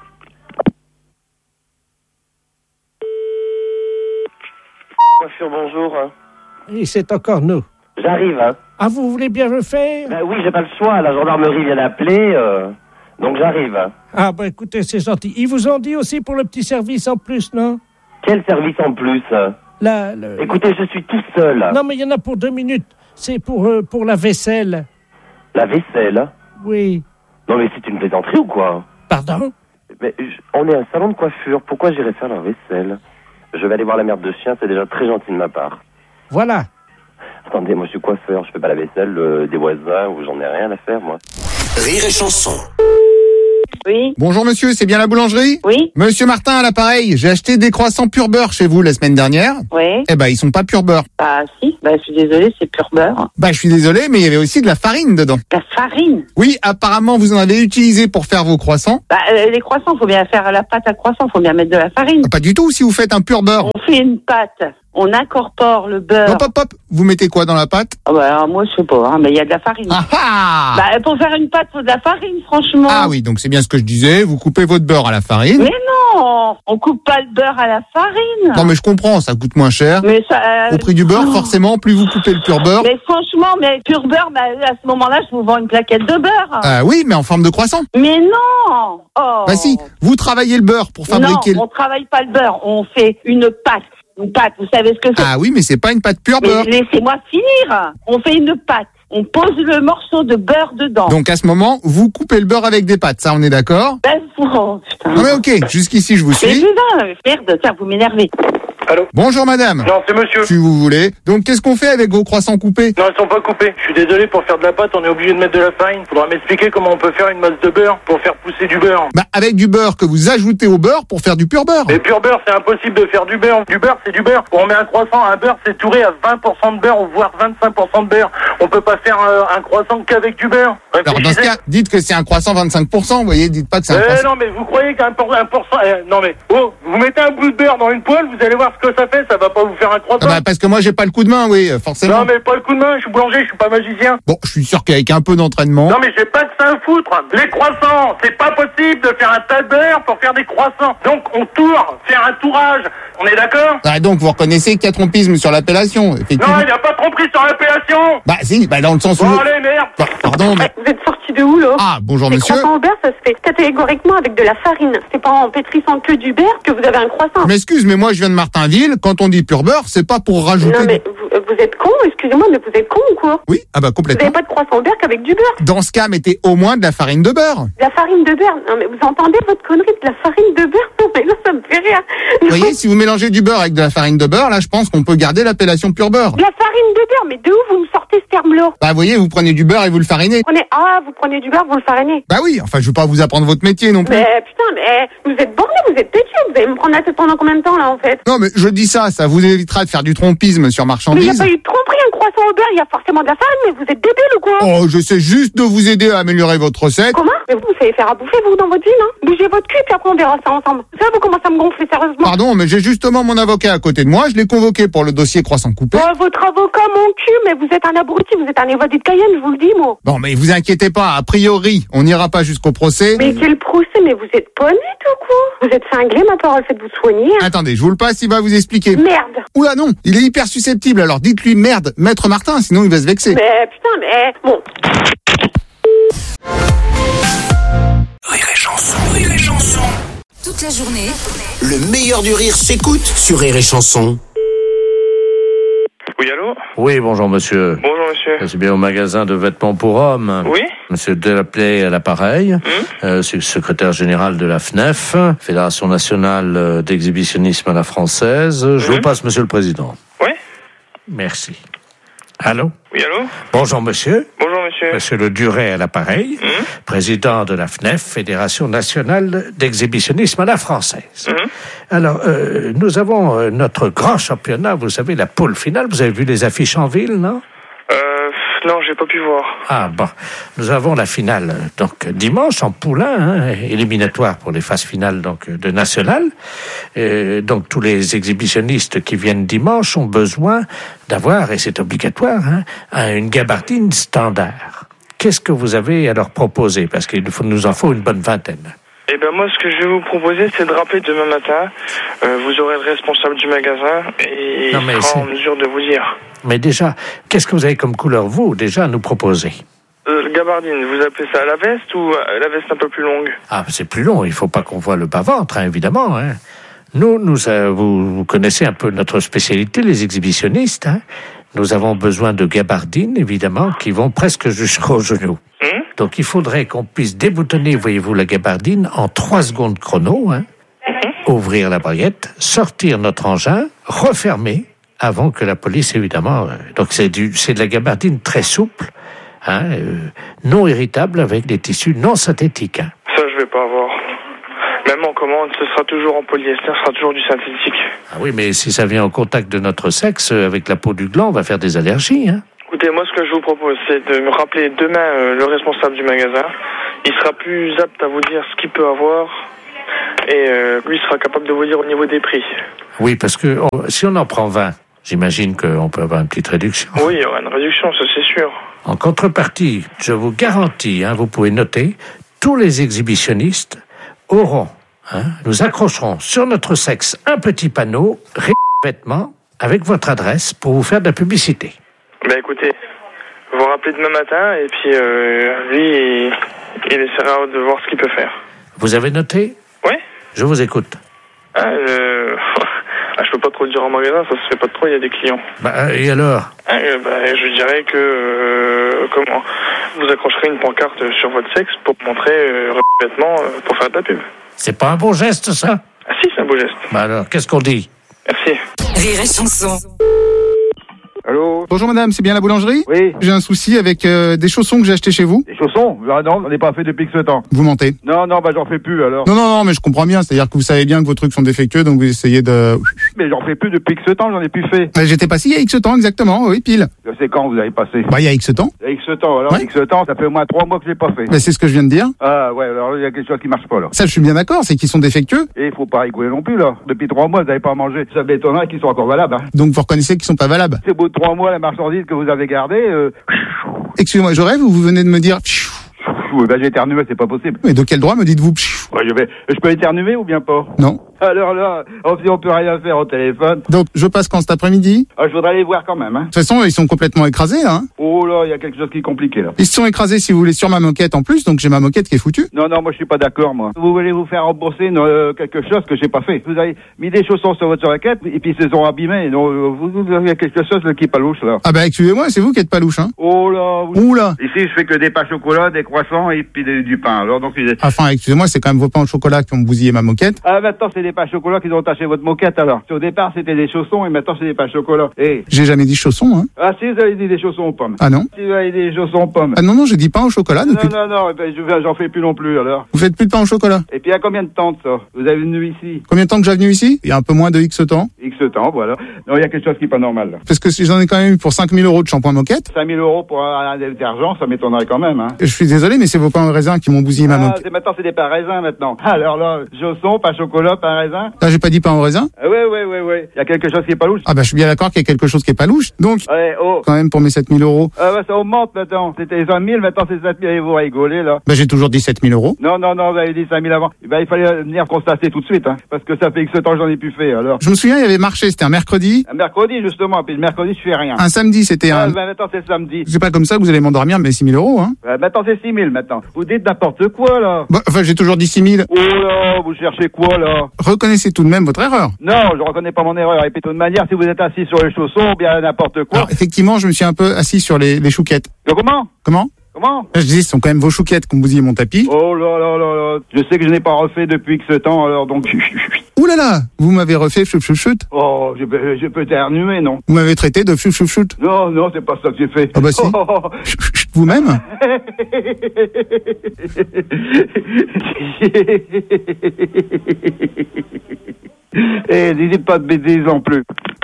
Coiffure, bonjour. Et c'est encore nous. J'arrive, hein. Ah, vous voulez bien le faire? Ben oui, j'ai pas le choix, la gendarmerie vient d'appeler, euh, donc j'arrive. Ah, bah écoutez, c'est gentil. Ils vous ont dit aussi pour le petit service en plus, non? Quel service en plus? Là, le... Écoutez, je suis tout seul. Non, mais il y en a pour deux minutes. C'est pour, euh, pour la vaisselle. La vaisselle? Oui. Non mais c'est une plaisanterie ou quoi? Pardon? Mais je- on est un salon de coiffure, pourquoi j'irais faire leur vaisselle? Je vais aller voir la mère de chien, c'est déjà très gentil de ma part. Voilà. Attendez, moi je suis coiffeur, je fais pas la vaisselle euh, des voisins ou j'en ai rien à faire moi. Rire et chanson. Oui. Bonjour monsieur, c'est bien la boulangerie? Oui. Monsieur Martin à l'appareil, j'ai acheté des croissants pur beurre chez vous la semaine dernière. Oui. Eh ben ils sont pas pur beurre. Bah si, bah je suis désolée, c'est pur beurre. Bah je suis désolé, mais il y avait aussi de la farine dedans. La farine? Oui, apparemment vous en avez utilisé pour faire vos croissants. Bah euh, les croissants, faut bien faire la pâte à croissant, faut bien mettre de la farine. Ah, pas du tout si vous faites un pur beurre. On fait une pâte, on incorpore le beurre. Hop hop hop, vous mettez quoi dans la pâte? Ah bah alors, moi je sais pas, hein, mais il y a de la farine. Ah ah Bah pour faire une pâte, faut de la farine, franchement. Ah oui, donc c'est bien ce que je disais, vous coupez votre beurre à la farine. Mais non, on coupe pas le beurre à la farine. Non mais je comprends, ça coûte moins cher. Mais ça, euh, Au prix du beurre, forcément, plus vous coupez le pur beurre. Mais franchement, mais pur beurre, bah, à ce moment-là, je vous vends une plaquette de beurre. Ah oui, mais en forme de croissant. Mais non. Oh. Bah si, vous travaillez le beurre pour fabriquer Non, le... on travaille pas le beurre, on fait une pâte. Une pâte, vous savez ce que c'est? Ah oui, mais c'est pas une pâte pure Mais beurre. laissez-moi finir. On fait une pâte. On pose le morceau de beurre dedans. Donc à ce moment, vous coupez le beurre avec des pâtes, ça on est d'accord? Ben, oh, putain. Non mais ok, jusqu'ici je vous Mais suis. putain, merde, tiens, vous m'énervez. Allô? Bonjour madame. Non, c'est monsieur. Si vous voulez. Donc qu'est-ce qu'on fait avec vos croissants coupés? Non, ils sont pas coupés. Je suis désolé, pour faire de la pâte, on est obligé de mettre de la farine. Faudra m'expliquer comment on peut faire une masse de beurre pour faire pousser du beurre. Bah avec du beurre que vous ajoutez au beurre pour faire du pur beurre. Mais pur beurre, c'est impossible de faire du beurre. Du beurre, c'est du beurre. On met un croissant, un beurre, c'est touré à vingt pour cent de beurre, voire vingt-cinq pour cent de beurre. On peut pas faire euh, un croissant qu'avec du beurre. Alors dans ce cas, dites que c'est un croissant vingt-cinq pour cent, vous voyez, dites pas que c'est un Eh croissant. non, mais vous croyez qu'un pour, un pour cent... eh, non mais, oh, vous mettez un bout de beurre dans une poêle, vous allez voir ce que ça fait, ça va pas vous faire un croissant. Ah bah parce que moi j'ai pas le coup de main, oui, forcément. Non mais pas le coup de main, je suis boulanger, je suis pas magicien. Bon, je suis sûr qu'avec un peu d'entraînement... Non mais j'ai pas que ça à foutre. Les croissants, c'est pas possible de faire un tas de beurre pour faire des croissants. Donc on tourne, faire un tourage. On est d'accord? Ah donc vous reconnaissez qu'il y a trompisme sur l'appellation, effectivement. Non, il n'y a pas de tromperie sur l'appellation. Bah si, bah dans le sens où... Bon allez, merde. Bah, pardon, mais... Vous êtes sorti de où, là? Ah, bonjour Les monsieur. croissants au beurre, ça se fait catégoriquement avec de la farine. C'est pas en pétrissant que du beurre que vous avez un croissant. Je m'excuse, mais moi je viens de Martinville, quand on dit pur beurre, c'est pas pour rajouter... Non, mais vous, vous êtes con, excusez-moi, mais vous êtes con ou quoi? Oui, ah bah Vous complètement. n'avez pas de croissant au beurre qu'avec du beurre. Dans ce cas, mettez au moins de la farine de beurre. De la farine de beurre. Non, mais vous entendez votre connerie de la farine de beurre? Non, mais là, ça me fait rire. Vous voyez, si vous mélangez du beurre avec de la farine de beurre, là je pense qu'on peut garder l'appellation pur beurre. De la farine de beurre, mais de où vous me sortez ce terme-là? Bah vous voyez, vous prenez du beurre et vous le farinez. Vous prenez, ah, vous prenez du beurre, vous le farinez. Bah oui, enfin je veux pas vous apprendre votre métier non plus. Mais putain, mais vous êtes borné, vous êtes têtu. Vous allez me prendre la tête pendant combien de temps, là, en fait? Non mais je dis ça, ça vous évitera de faire du trompisme sur Mais il n'y a marchandises. pas eu de tromperie, un croissant au beurre, il y a forcément de la farine, mais vous êtes débile ou quoi? Oh, je sais juste de vous aider à améliorer votre recette. Comment? Mais vous, vous savez faire à bouffer, vous, dans votre vie, non? Bougez votre cul, puis après on verra ça ensemble. Ça, vous commencez à me gonfler, sérieusement. Pardon, mais j'ai justement mon avocat à côté de moi, je l'ai convoqué pour le dossier croissant coupé. Oh, votre avocat, mon cul, mais vous êtes un abruti, vous êtes un évadé de Cayenne, je vous le dis, moi. Bon, mais vous inquiétez pas, a priori, on n'ira pas jusqu'au procès. Mais quel procès, mais vous êtes pas net ou quoi? Vous êtes cinglé, ma parole, faites-vous soigner. Hein. Attendez, je vous le passe, il va vous expliquer. Merde. Oula non, il est hyper susceptible, alors dites-lui merde, maître Martin, sinon il va se vexer. Mais putain, mais bon. Rire et chanson, rire et chanson. Toute la journée, Le meilleur du rire s'écoute sur Rire et chanson. Oui, allô? Oui, bonjour monsieur. Bonjour, monsieur. C'est bien au magasin de vêtements pour hommes. Oui? Monsieur Delaplay à l'appareil. Hum? Euh, c'est le secrétaire général de la F N E F, Fédération nationale d'exhibitionnisme à la française. Je vous Hum? passe monsieur le président. Oui? Merci. Allô? Oui, allô? Bonjour monsieur. Bonjour, monsieur. Monsieur Le Duret à l'appareil, Hum? président de la F N E F, Fédération nationale d'exhibitionnisme à la française. Hum? Alors, euh, nous avons euh, notre grand championnat, vous savez, la poule finale. Vous avez vu les affiches en ville, non? Euh, non, j'ai pas pu voir. Ah bon, nous avons la finale euh, donc dimanche en poulain, hein, éliminatoire pour les phases finales donc de national. Euh, donc tous les exhibitionnistes qui viennent dimanche ont besoin d'avoir, et c'est obligatoire, hein, une gabardine standard. Qu'est-ce que vous avez à leur proposer? Parce qu'il nous, faut, nous en faut une bonne vingtaine. Eh ben moi, ce que je vais vous proposer, c'est de rappeler demain matin. Euh, vous aurez le responsable du magasin et Non, il mais sera c'est- en mesure de vous dire. Mais déjà, qu'est-ce que vous avez comme couleur, vous, déjà, à nous proposer? Euh, le gabardine, vous appelez ça la veste ou euh, la veste un peu plus longue? Ah, c'est plus long, il faut pas qu'on voit le bas-ventre, hein, évidemment. Hein. Nous, nous euh, vous, vous connaissez un peu notre spécialité, les exhibitionnistes. Hein. Nous avons besoin de gabardines, évidemment, qui vont presque jusqu'aux genoux. Donc il faudrait qu'on puisse déboutonner, voyez-vous, la gabardine en trois secondes chrono, hein, ouvrir la braguette, sortir notre engin, refermer, avant que la police, évidemment... Euh, donc c'est, du, c'est de la gabardine très souple, hein, euh, non irritable, avec des tissus non synthétiques. Hein. Ça, je vais pas avoir. Même en commande, ce sera toujours en polyester, ce sera toujours du synthétique. Ah oui, mais si ça vient en contact de notre sexe, avec la peau du gland, on va faire des allergies, hein. Écoutez, moi, ce que je vous propose, c'est de me rappeler demain euh, le responsable du magasin. Il sera plus apte à vous dire ce qu'il peut avoir et euh, lui sera capable de vous dire au niveau des prix. Oui, parce que on, si on en prend vingt, j'imagine qu'on peut avoir une petite réduction. Oui, il y aura une réduction, ça c'est sûr. En contrepartie, je vous garantis, hein, vous pouvez noter, tous les exhibitionnistes auront, hein, nous accrocherons sur notre sexe un petit panneau, vêtements, avec votre adresse pour vous faire de la publicité. Ben écoutez, vous rappelez demain matin et puis euh, lui, il, il essaiera de voir ce qu'il peut faire. Vous avez noté ? Oui. Je vous écoute. Ah, euh... ah, je peux pas trop le dire en magasin, ça se fait pas trop, il y a des clients. Bah, et alors ? Ah, euh, bah, je dirais que, euh, comment, vous accrocherez une pancarte sur votre sexe pour montrer euh, vêtements euh, pour faire de la pub. C'est pas un bon geste, ça ? Ah si, c'est un beau geste. Bah alors, qu'est-ce qu'on dit ? Merci. Rire et chanson. Allô ? Bonjour madame, c'est bien la boulangerie ? Oui. J'ai un souci avec euh, des chaussons que j'ai achetés chez vous. Des chaussons ? Ah non, on n'est pas fait depuis que ce temps. Vous mentez. Non, non, bah j'en fais plus alors. Non, non, non, mais je comprends bien. C'est-à-dire que vous savez bien que vos trucs sont défectueux, donc vous essayez de... Mais j'en fais plus depuis que ce temps, j'en ai plus fait. Mais j'étais passé il y a X temps, exactement, oui, pile. C'est quand vous avez passé ? Bah, il y a X temps. Il y a X temps, alors Ouais. X temps, ça fait au moins trois mois que je l'ai pas fait. Bah, c'est ce que je viens de dire. Ah ouais, alors il y a quelque chose qui marche pas là. Ça, je suis bien d'accord, c'est qu'ils sont défectueux. Et il faut pas rigoler non plus là. Depuis trois mois, vous n'avez pas mangé. Ça m'étonnerait qu'ils soient encore valables. Hein. Donc vous reconnaissez qu'ils sont pas valables. C'est beau de trois mois la marchandise que vous avez gardée. Euh... Excusez-moi, je rêve ou vous venez de me dire... Ben, j'ai éternué, c'est pas possible. Mais de quel droit me dites-vous ? Ouais, je, vais... je peux éternuer ou bien pas ? Non. Alors là, si on peut rien faire au téléphone. Donc je passe quand cet après-midi ? Ah, je voudrais les voir quand même. Hein. De toute façon, ils sont complètement écrasés, hein. Oh là, il y a quelque chose qui est compliqué là. Ils se sont écrasés, si vous voulez, sur ma moquette en plus, donc j'ai ma moquette qui est foutue. Non, non, moi je suis pas d'accord, moi. Vous voulez vous faire rembourser une, euh, quelque chose que j'ai pas fait. Vous avez mis des chaussons sur votre moquette et puis ils se sont abîmés. Donc vous, vous avez quelque chose là, qui est pas louche là. Ah bah excusez-moi, c'est vous qui êtes pas louche, hein. Oh là. Vous... Ouh là. Ici je fais que des pains au chocolat, des croissants et puis des, du pain. Alors donc. Ils... Enfin, excusez-moi, c'est quand même vos pains au chocolat qui ont bousillé ma moquette. Ah maintenant c'est des pains au chocolat qui ont taché votre moquette alors. Au départ c'était des chaussons et maintenant c'est des pains au chocolat. Et... J'ai jamais dit chaussons, hein. Ah si vous avez dit des chaussons aux pommes. Ah non. Si vous avez dit des chaussons aux pommes. Ah non non, je dis pain au chocolat depuis. Non non non, ben, je, j'en fais plus non plus alors. Vous faites plus de pain au chocolat. Et puis il y a combien de temps de ça? Vous avez venu ici? Combien de temps que j'ai venu ici? Il y a un peu moins de X temps. X temps, voilà. Non, il y a quelque chose qui est pas normal là. Parce que si j'en ai quand même eu pour cinq mille euros de shampoing moquette. cinq mille euros pour un, un détergent, ça m'étonnerait quand même. Hein. Je suis désolé, mais c'est vos pains au raisin qui m'ont bousillé ah, ma moquette. C'est, maintenant c'est des pains raisins maintenant. Alors là, chaussons, pain chocolat, pain raisin. Là j'ai pas dit pain au raisin. Ah, ouais ouais ouais ouais. Il y a quelque chose qui est pas louche. Ah bah je suis bien d'accord qu'il y a quelque chose qui est pas louche. Donc ouais, oh. Quand même pour mes sept mille euros. Ah bah ça augmente maintenant. C'était cinq mille, maintenant c'est sept mille et vous rigolez là. Bah j'ai toujours dit sept mille euros. Non non non, vous avez dit cinq mille avant. Bah il fallait venir constater tout de suite, hein, parce que ça fait X temps que j'en ai plus fait alors. Je me souviens, il y avait marché, c'était un mercredi. Un mercredi justement, puis le mercredi je fais rien. Un samedi c'était ah, un. Bah maintenant c'est samedi. C'est pas comme ça que vous allez m'endormir mes six mille euros, hein. Bah maintenant c'est six mille maintenant. Vous dites n'importe quoi là. Bah, enfin j'ai toujours dit six mille. Oh là, vous cherchez quoi là? Reconnaissez tout de même votre erreur. Non, je reconnais pas mon erreur. Et puis de toute manière, si vous êtes assis sur les chaussons, bien n'importe quoi. Alors, effectivement, je me suis un peu assis sur les, les chouquettes. De comment? Comment? Comment? Je dis, ce sont quand même vos chouquettes qui ont bousillé mon tapis. Oh là là là là. Je sais que je n'ai pas refait depuis que ce temps, alors donc... Ouh là là, vous m'avez refait chou chou chou. Oh, je peux, je peux éternuer, non? Vous m'avez traité de chou chou chou. Non, non, c'est pas ça que j'ai fait. Ah bah si. Oh, oh, oh. Vous-même? Eh, n'hésitez pas de bêtises non plus.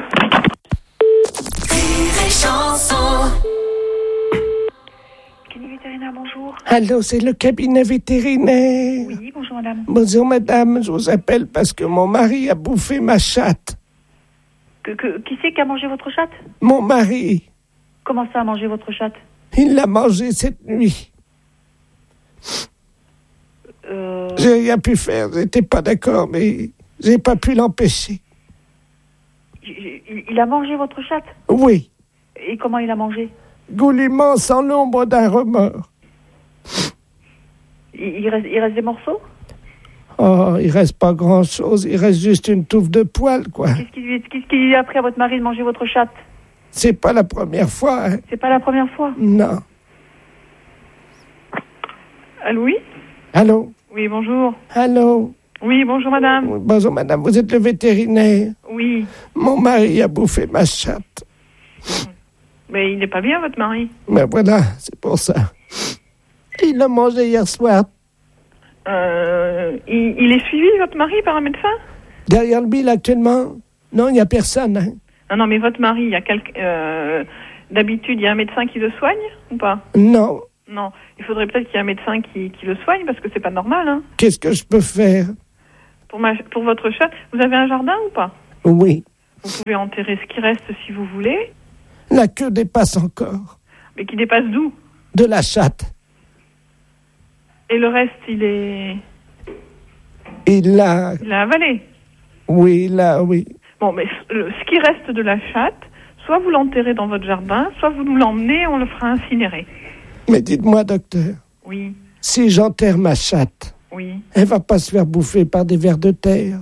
Cabinet vétérinaire, bonjour. Allô, c'est le cabinet vétérinaire. Oui, bonjour madame. Bonjour madame, je vous appelle parce que mon mari a bouffé ma chatte. Que, que, qui c'est qui a mangé votre chatte? Mon mari. Comment ça a mangé votre chatte? Il l'a mangé cette nuit. Euh... J'ai rien pu faire, j'étais pas d'accord, mais j'ai pas pu l'empêcher. Il, il a mangé votre chatte? Oui. Et comment il a mangé? Goulûment, sans l'ombre d'un remords. Il, il, reste, il reste des morceaux? Oh, il reste pas grand-chose, il reste juste une touffe de poils, quoi. Qu'est-ce qui lui, qu'est-ce qui lui a appris à votre mari de manger votre chatte? C'est pas la première fois, hein. C'est pas la première fois? Non. Allô, oui? Allô? Oui, bonjour. Allô? Oui, bonjour, madame. Oui, bonjour, madame. Vous êtes le vétérinaire? Oui. Mon mari a bouffé ma chatte. Mais il n'est pas bien, votre mari? Ben voilà, c'est pour ça. Il l'a mangé hier soir. Euh, il, il est suivi, votre mari, par un médecin? Derrière le bill, actuellement? Non, il n'y a personne. Hein. Ah non, mais votre mari, il y a quelqu'un... Euh, d'habitude, il y a un médecin qui le soigne, ou pas? Non. Non. Il faudrait peut-être qu'il y ait un médecin qui, qui le soigne, parce que c'est pas normal, hein. Qu'est-ce que je peux faire? Pour, ma, pour votre chatte, vous avez un jardin ou pas? Oui. Vous pouvez enterrer ce qui reste si vous voulez. La queue dépasse encore. Mais qui dépasse d'où? De la chatte. Et le reste, il est... Il l'a... Il l'a avalé? Oui, là, oui. Bon, mais le, ce qui reste de la chatte, soit vous l'enterrez dans votre jardin, soit vous nous l'emmenez, on le fera incinérer. Mais dites-moi, docteur. Oui. Si j'enterre ma chatte, oui. Elle va pas se faire bouffer par des vers de terre?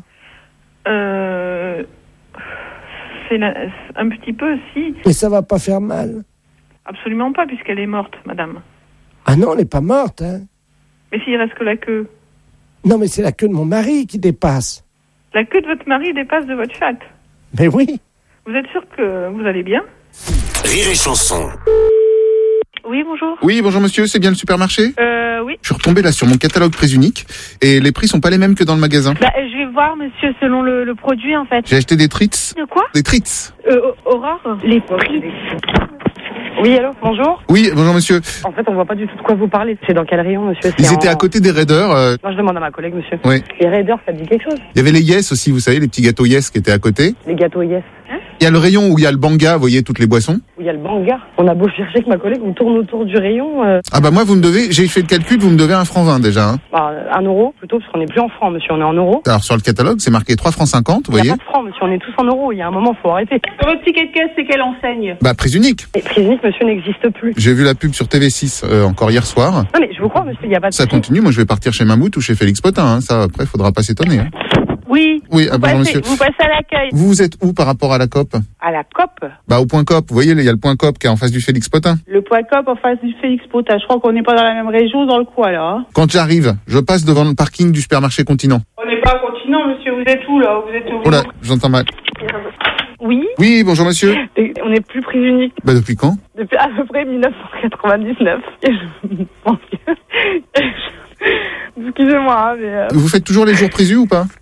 Euh... C'est la, un petit peu, si. Mais ça va pas faire mal? Absolument pas, puisqu'elle est morte, madame. Ah non, elle n'est pas morte, hein. Mais s'il reste que la queue? Non, mais c'est la queue de mon mari qui dépasse. La queue de votre mari dépasse de votre chatte? Mais oui. Vous êtes sûr que vous allez bien? Rire et chanson. Oui, bonjour. Oui, bonjour monsieur, c'est bien le supermarché? Euh, oui. Je suis retombé là sur mon catalogue prix unique et les prix sont pas les mêmes que dans le magasin. Bah, je vais voir, monsieur, selon le, le produit, en fait. J'ai acheté des treats. De quoi? Des treats. Euh, Aurore? Les prix. Oui, allô, bonjour. Oui, bonjour monsieur. En fait, on voit pas du tout de quoi vous parlez. C'est dans quel rayon, monsieur? Ils C'est étaient en... à côté des Raiders. Euh... Moi, je demande à ma collègue, monsieur. Oui. Les Raiders, ça dit quelque chose? Il y avait les Yes aussi, vous savez, les petits gâteaux Yes qui étaient à côté. Les gâteaux Yes. Hein? Il y a le rayon où il y a le Banga, vous voyez, toutes les boissons. Où il y a le Banga. On a beau chercher avec ma collègue, on tourne autour du rayon. Euh... Ah bah moi, vous me devez, j'ai fait le calcul, vous me devez un franc vingt déjà. Hein. Bah, un euro, plutôt, parce qu'on n'est plus en francs, monsieur, on est en euros. Alors sur le catalogue, c'est marqué trois francs cinquante, vous voyez. Il n'y voyez. a pas de francs, monsieur, on est tous en euros, il y a un moment, faut arrêter. Sur votre ticket de caisse, c'est quelle enseigne? Bah, prix unique. Et prix unique, monsieur, n'existe plus. J'ai vu la pub sur T V six euh, encore hier soir. Non mais je vous crois, monsieur, il n'y a pas de... Ça continue, moi je vais partir chez Mammouth ou chez Félix Potin, hein. Ça après, faudra pas s'étonner. Hein. Oui, oui vous, ah, bonjour, passez, monsieur. vous passez à l'accueil. Vous, vous êtes où par rapport à la C O P? À la C O P? Bah au point C O P, vous voyez, il y a le point C O P qui est en face du Félix Potin. Le point C O P en face du Félix Potin, je crois qu'on n'est pas dans la même région, dans le coin là. Hein. Quand j'arrive, je passe devant le parking du supermarché Continent. On n'est pas à Continent, monsieur, vous êtes où là? Vous êtes où? Oh là, j'entends mal. Oui. Oui, bonjour monsieur. Et on n'est plus prix unique. Bah depuis quand? Depuis à peu près dix-neuf cent quatre-vingt-dix-neuf. Et je pense que... Excusez-moi, hein, mais... Euh... Vous faites toujours les jours prévus ou pas?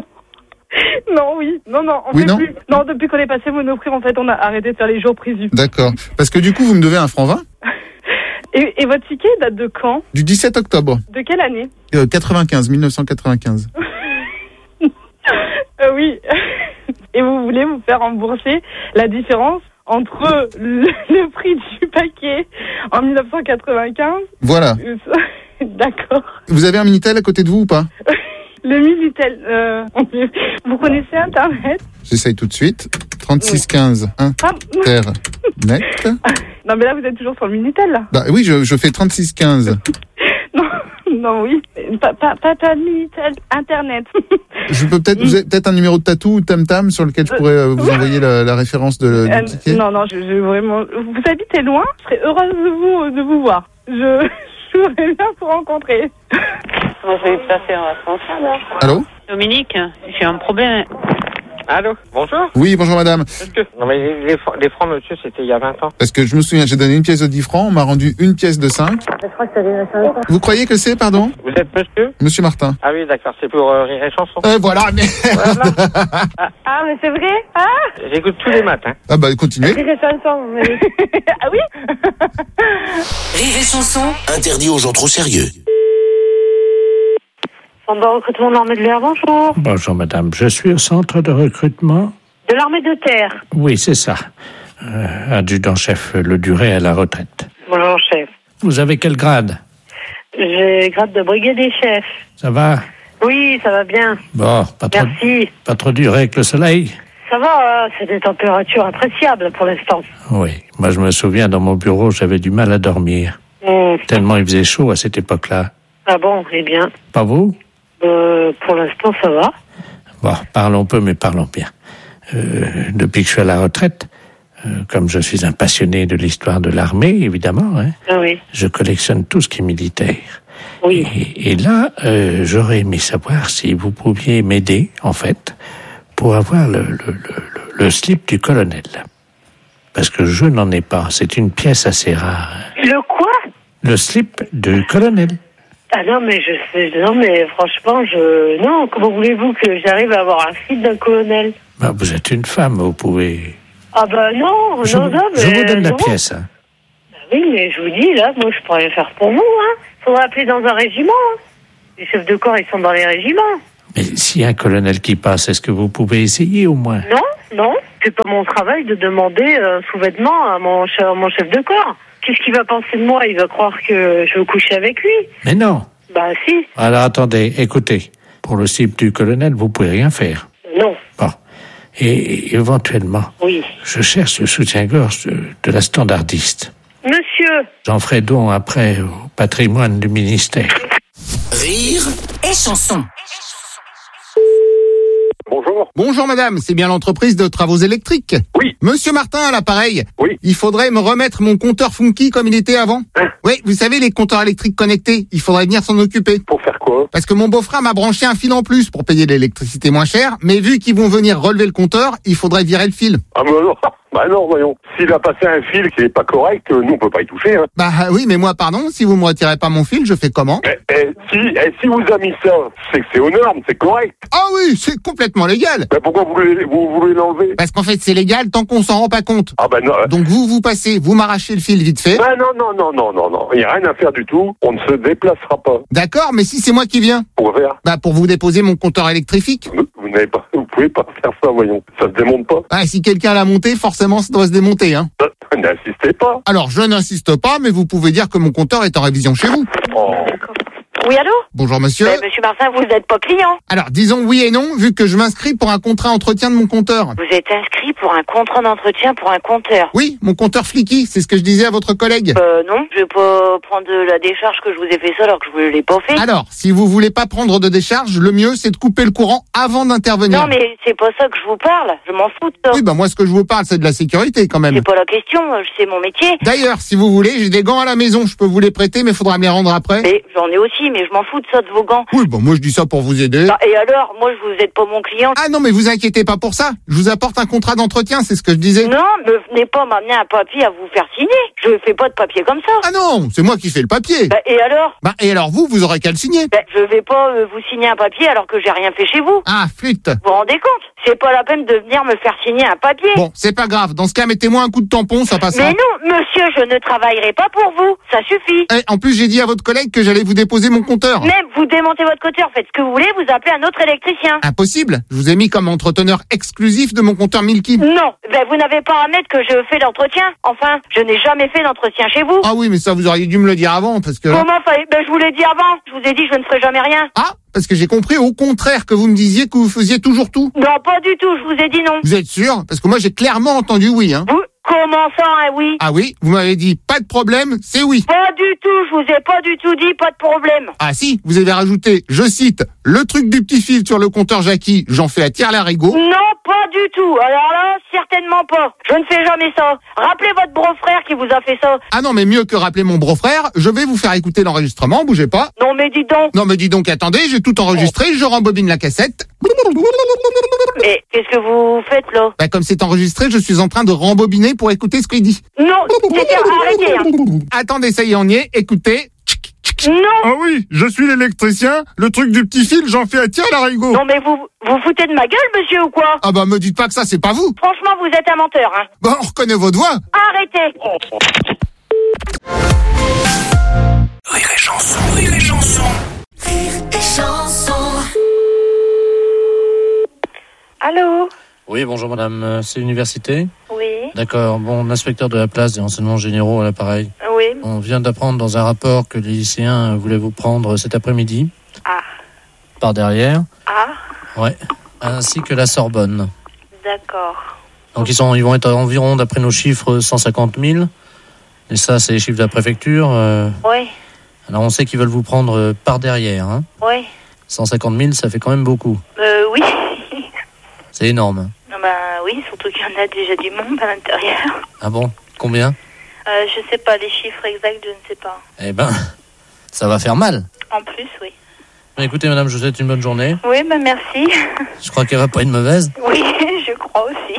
Non, oui. Non, non, on oui, fait non plus. Non, depuis qu'on est passé Monoprix, en fait, on a arrêté de faire les jours prévus. D'accord. Parce que du coup, vous me devez un franc vingt. et, et votre ticket date de quand? Du dix-sept octobre. De quelle année? euh, quatre-vingt-quinze, mille neuf cent quatre-vingt-quinze. euh, oui. Et vous voulez vous faire rembourser la différence entre le, le prix du paquet en mille neuf cent quatre-vingt-quinze? Voilà. D'accord. Vous avez un Minitel à côté de vous ou pas? Le Minitel, euh, vous connaissez Internet? J'essaye tout de suite. trente-six quinze Internet. Non mais là vous êtes toujours sur le Minitel là. Bah oui, je, je fais trente-six quinze. non, non oui, pas, pas, pas, pas de Minitel, Internet. Je peux peut-être, vous avez peut-être un numéro de tatou ou tam-tam sur lequel je pourrais euh, vous envoyer la, la référence de, euh, du ticket? Non, non, je, je vraiment... Vous habitez loin? Je serais heureuse de vous, de vous voir. Je... Je voudrais bien vous rencontrer. Moi, je vais passer un responsable. Allô? Dominique, j'ai un problème. Allô? Bonjour? Oui, bonjour madame. Est-ce que... Non mais les, les, les francs, monsieur, c'était il y a vingt ans. Parce que je me souviens, j'ai donné une pièce de dix francs, on m'a rendu une pièce de cinq. Je crois que ça vient de cinq ans. Vous croyez que c'est, pardon? Vous êtes monsieur? Monsieur Martin. Ah oui, d'accord, c'est pour euh, Rire et Chanson. Euh, voilà, mais... Voilà. ah, ah, mais c'est vrai? Ah! J'écoute tous les matins. Ah bah, continuez. Rire et Chanson, mais... ah oui? Rire et Chanson. Interdit aux gens trop sérieux. Centre de recrutement de l'armée de l'air, bonjour. Bonjour madame, je suis au centre de recrutement. De l'armée de terre. Oui, c'est ça. Euh, adjudant-chef Le Duré à la retraite. Bonjour chef. Vous avez quel grade? J'ai grade de brigadier chef. Ça va? Oui, ça va bien. Bon, pas trop, Merci. Pas trop dur avec le soleil? Ça va, c'est des températures appréciables pour l'instant. Oui, moi je me souviens, dans mon bureau, j'avais du mal à dormir. Mmh. Tellement il faisait chaud à cette époque-là. Ah bon, eh bien. Pas vous? Euh, pour l'instant, ça va. Bon, parlons peu, mais parlons bien. Euh, depuis que je suis à la retraite, euh, comme je suis un passionné de l'histoire de l'armée, évidemment, hein, ah oui. je collectionne tout ce qui est militaire. Oui. Et, et là, euh, j'aurais aimé savoir si vous pouviez m'aider, en fait, pour avoir le, le, le, le slip du colonel. Parce que je n'en ai pas. C'est une pièce assez rare. Le quoi? Le slip du colonel. Ah non, mais je sais, non, mais franchement, je, non, comment voulez-vous que j'arrive à avoir un slip d'un colonel? Bah, vous êtes une femme, vous pouvez... Ah bah non, Je, non, non, mais... je vous donne la non. pièce. Hein. Bah oui, mais je vous dis, là, moi, je pourrais rien faire pour vous, hein. Faudrait appeler dans un régiment, hein. Les chefs de corps, ils sont dans les régiments. Mais s'il y a un colonel qui passe, est-ce que vous pouvez essayer au moins? Non, non, c'est pas mon travail de demander un sous-vêtement à mon, che- à mon chef de corps. Qu'est-ce qu'il va penser de moi? Il va croire que je veux coucher avec lui. Mais non. Bah si. Alors attendez, écoutez. Pour le slip du colonel, vous pouvez rien faire. Non. Bon. Et éventuellement, Oui. je cherche le soutien-gorge de, de la standardiste. Monsieur. J'en ferai don après au patrimoine du ministère. Rire et chanson. Bonjour. Bonjour madame, c'est bien l'entreprise de travaux électriques? Oui. Monsieur Martin à l'appareil? Oui. Il faudrait me remettre mon compteur Funky comme il était avant? Hein? Oui, vous savez les compteurs électriques connectés, il faudrait venir s'en occuper. Pour faire quoi? Parce que mon beau-frère m'a branché un fil en plus pour payer l'électricité moins cher, mais vu qu'ils vont venir relever le compteur, il faudrait virer le fil. Ah bah non, bah non, voyons. S'il a passé un fil qui est pas correct, euh, nous on peut pas y toucher. Hein. Bah oui, mais moi pardon, si vous me retirez pas mon fil, je fais comment? Eh, eh, si, eh, si vous a mis ça, c'est que c'est aux normes, c'est correct. Ah oui, c'est complètement légal. Mais pourquoi vous voulez, vous voulez l'enlever? Parce qu'en fait c'est légal tant qu'on s'en rend pas compte. Ah bah non. euh, Donc vous, vous passez, vous m'arrachez le fil vite fait. Ah non, non, non, non, non, non. Il n'y a rien à faire du tout. On ne se déplacera pas. D'accord, mais si c'est moi qui viens? Pour faire. Bah pour vous déposer mon compteur électrifique. Vous, vous n'avez pas, vous pouvez pas faire ça, voyons. Ça se démonte pas. Ah, si quelqu'un l'a monté, forcément ça doit se démonter, hein. Euh, N'insistez pas. Alors je n'insiste pas, mais vous pouvez dire que mon compteur est en révision chez vous. Oh. Oui, allô? Bonjour monsieur. Eh, monsieur Martin, vous n'êtes pas client. Alors disons oui et non, vu que je m'inscris pour un contrat entretien de mon compteur. Vous êtes inscrit pour un contrat d'entretien pour un compteur. Oui, mon compteur Flicky, c'est ce que je disais à votre collègue. Euh, non, je vais pas prendre de la décharge que je vous ai fait ça alors que je vous l'ai pas fait. Alors, si vous voulez pas prendre de décharge, le mieux c'est de couper le courant avant d'intervenir. Non, mais c'est pas ça que je vous parle. Je m'en fous de ça. Oui, bah moi ce que je vous parle c'est de la sécurité quand même. C'est pas la question, c'est mon métier. D'ailleurs, si vous voulez, j'ai des gants à la maison, je peux vous les prêter, mais faudra me les rendre après. Mais j'en ai aussi, mais je m'en fous de ça de vos gants. Oui, bah moi je dis ça pour vous aider. Bah, et alors, moi je vous êtes pas mon client. Ah non, mais vous inquiétez pas pour ça. Je vous apporte un contrat d'entretien, c'est ce que je disais. Non, me venez pas m'amener un papier à vous faire signer. Je fais pas de papier comme ça. Ah non, c'est moi qui fais le papier. Bah, et alors? Bah et alors vous, vous aurez qu'à le signer. Bah, je vais pas euh, vous signer un papier alors que j'ai rien fait chez vous. Ah, flûte. Vous vous rendez compte? C'est pas la peine de venir me faire signer un papier. Bon, c'est pas grave. Dans ce cas, mettez-moi un coup de tampon, ça passera. Mais non, monsieur, je ne travaillerai pas pour vous. Ça suffit. Eh, en plus, j'ai dit à votre collègue que j'allais vous déposer mon compteur. Même vous démontez votre compteur, faites ce que vous voulez, vous appelez un autre électricien. Impossible. Je vous ai mis comme entreteneur exclusif de mon compteur Milky. Non, ben vous n'avez pas à mettre que je fais l'entretien. Enfin, je n'ai jamais fait d'entretien chez vous. Ah oui, mais ça, vous auriez dû me le dire avant, parce que... Comment fallait? Ben je vous l'ai dit avant. Je vous ai dit je ne ferai jamais rien. Ah, parce que j'ai compris au contraire que vous me disiez que vous faisiez toujours tout. Non, pas du tout, je vous ai dit non. Vous êtes sûr? Parce que moi, j'ai clairement entendu oui, hein. Vous, comment ça, hein, oui? Ah oui, vous m'avez dit pas de problème, c'est oui. Pas du tout, je vous ai pas du tout dit pas de problème. Ah si, vous avez rajouté, je cite, le truc du petit fil sur le compteur Jackie, j'en fais à tire-larigot. Non, pas du tout. Alors là, certainement pas. Je ne fais jamais ça. Rappelez votre beau-frère qui vous a fait ça. Ah non, mais mieux que rappeler mon beau-frère, je vais vous faire écouter l'enregistrement, bougez pas. Non, mais dis donc. Non, mais dis donc, attendez, j'ai tout enregistré, je rembobine la cassette. Mais qu'est-ce que vous faites là? Bah, comme c'est enregistré, je suis en train de rembobiner pour écouter ce qu'il dit. Non, c'est arrêtez. Hein. Attendez, ça y est, on y est, écoutez. Non. Ah oui, je suis l'électricien, le truc du petit fil, j'en fais à tire-larigot. Non, mais vous vous foutez de ma gueule, monsieur, ou quoi? Ah bah, me dites pas que ça, c'est pas vous. Franchement, vous êtes un menteur, hein. Bah, on reconnaît votre voix. Arrêtez. Rire et chanson, rire et chanson. Rire et chanson. Allô? Oui, bonjour madame, c'est l'université? Oui. D'accord, bon, l'inspecteur de la place des renseignements généraux à l'appareil. Oui. On vient d'apprendre dans un rapport que les lycéens voulaient vous prendre cet après-midi. Ah. Par derrière. Ah. Ouais. Ainsi que la Sorbonne. D'accord. Donc ils, sont, ils vont être à environ, d'après nos chiffres, cent cinquante mille. Et ça, c'est les chiffres de la préfecture. Euh... Oui. Alors on sait qu'ils veulent vous prendre euh, par derrière. Hein. Oui. cent cinquante mille, ça fait quand même beaucoup. Euh, oui. C'est énorme. Non, bah oui, surtout qu'il y en a déjà du monde à l'intérieur. Ah bon? Combien? Euh, je sais pas, les chiffres exacts, je ne sais pas. Eh ben, Ça va faire mal. En plus, oui. Écoutez, madame, je vous souhaite une bonne journée. Oui, ben merci. Je crois qu'il n'y aura pas une mauvaise. Oui, je crois aussi.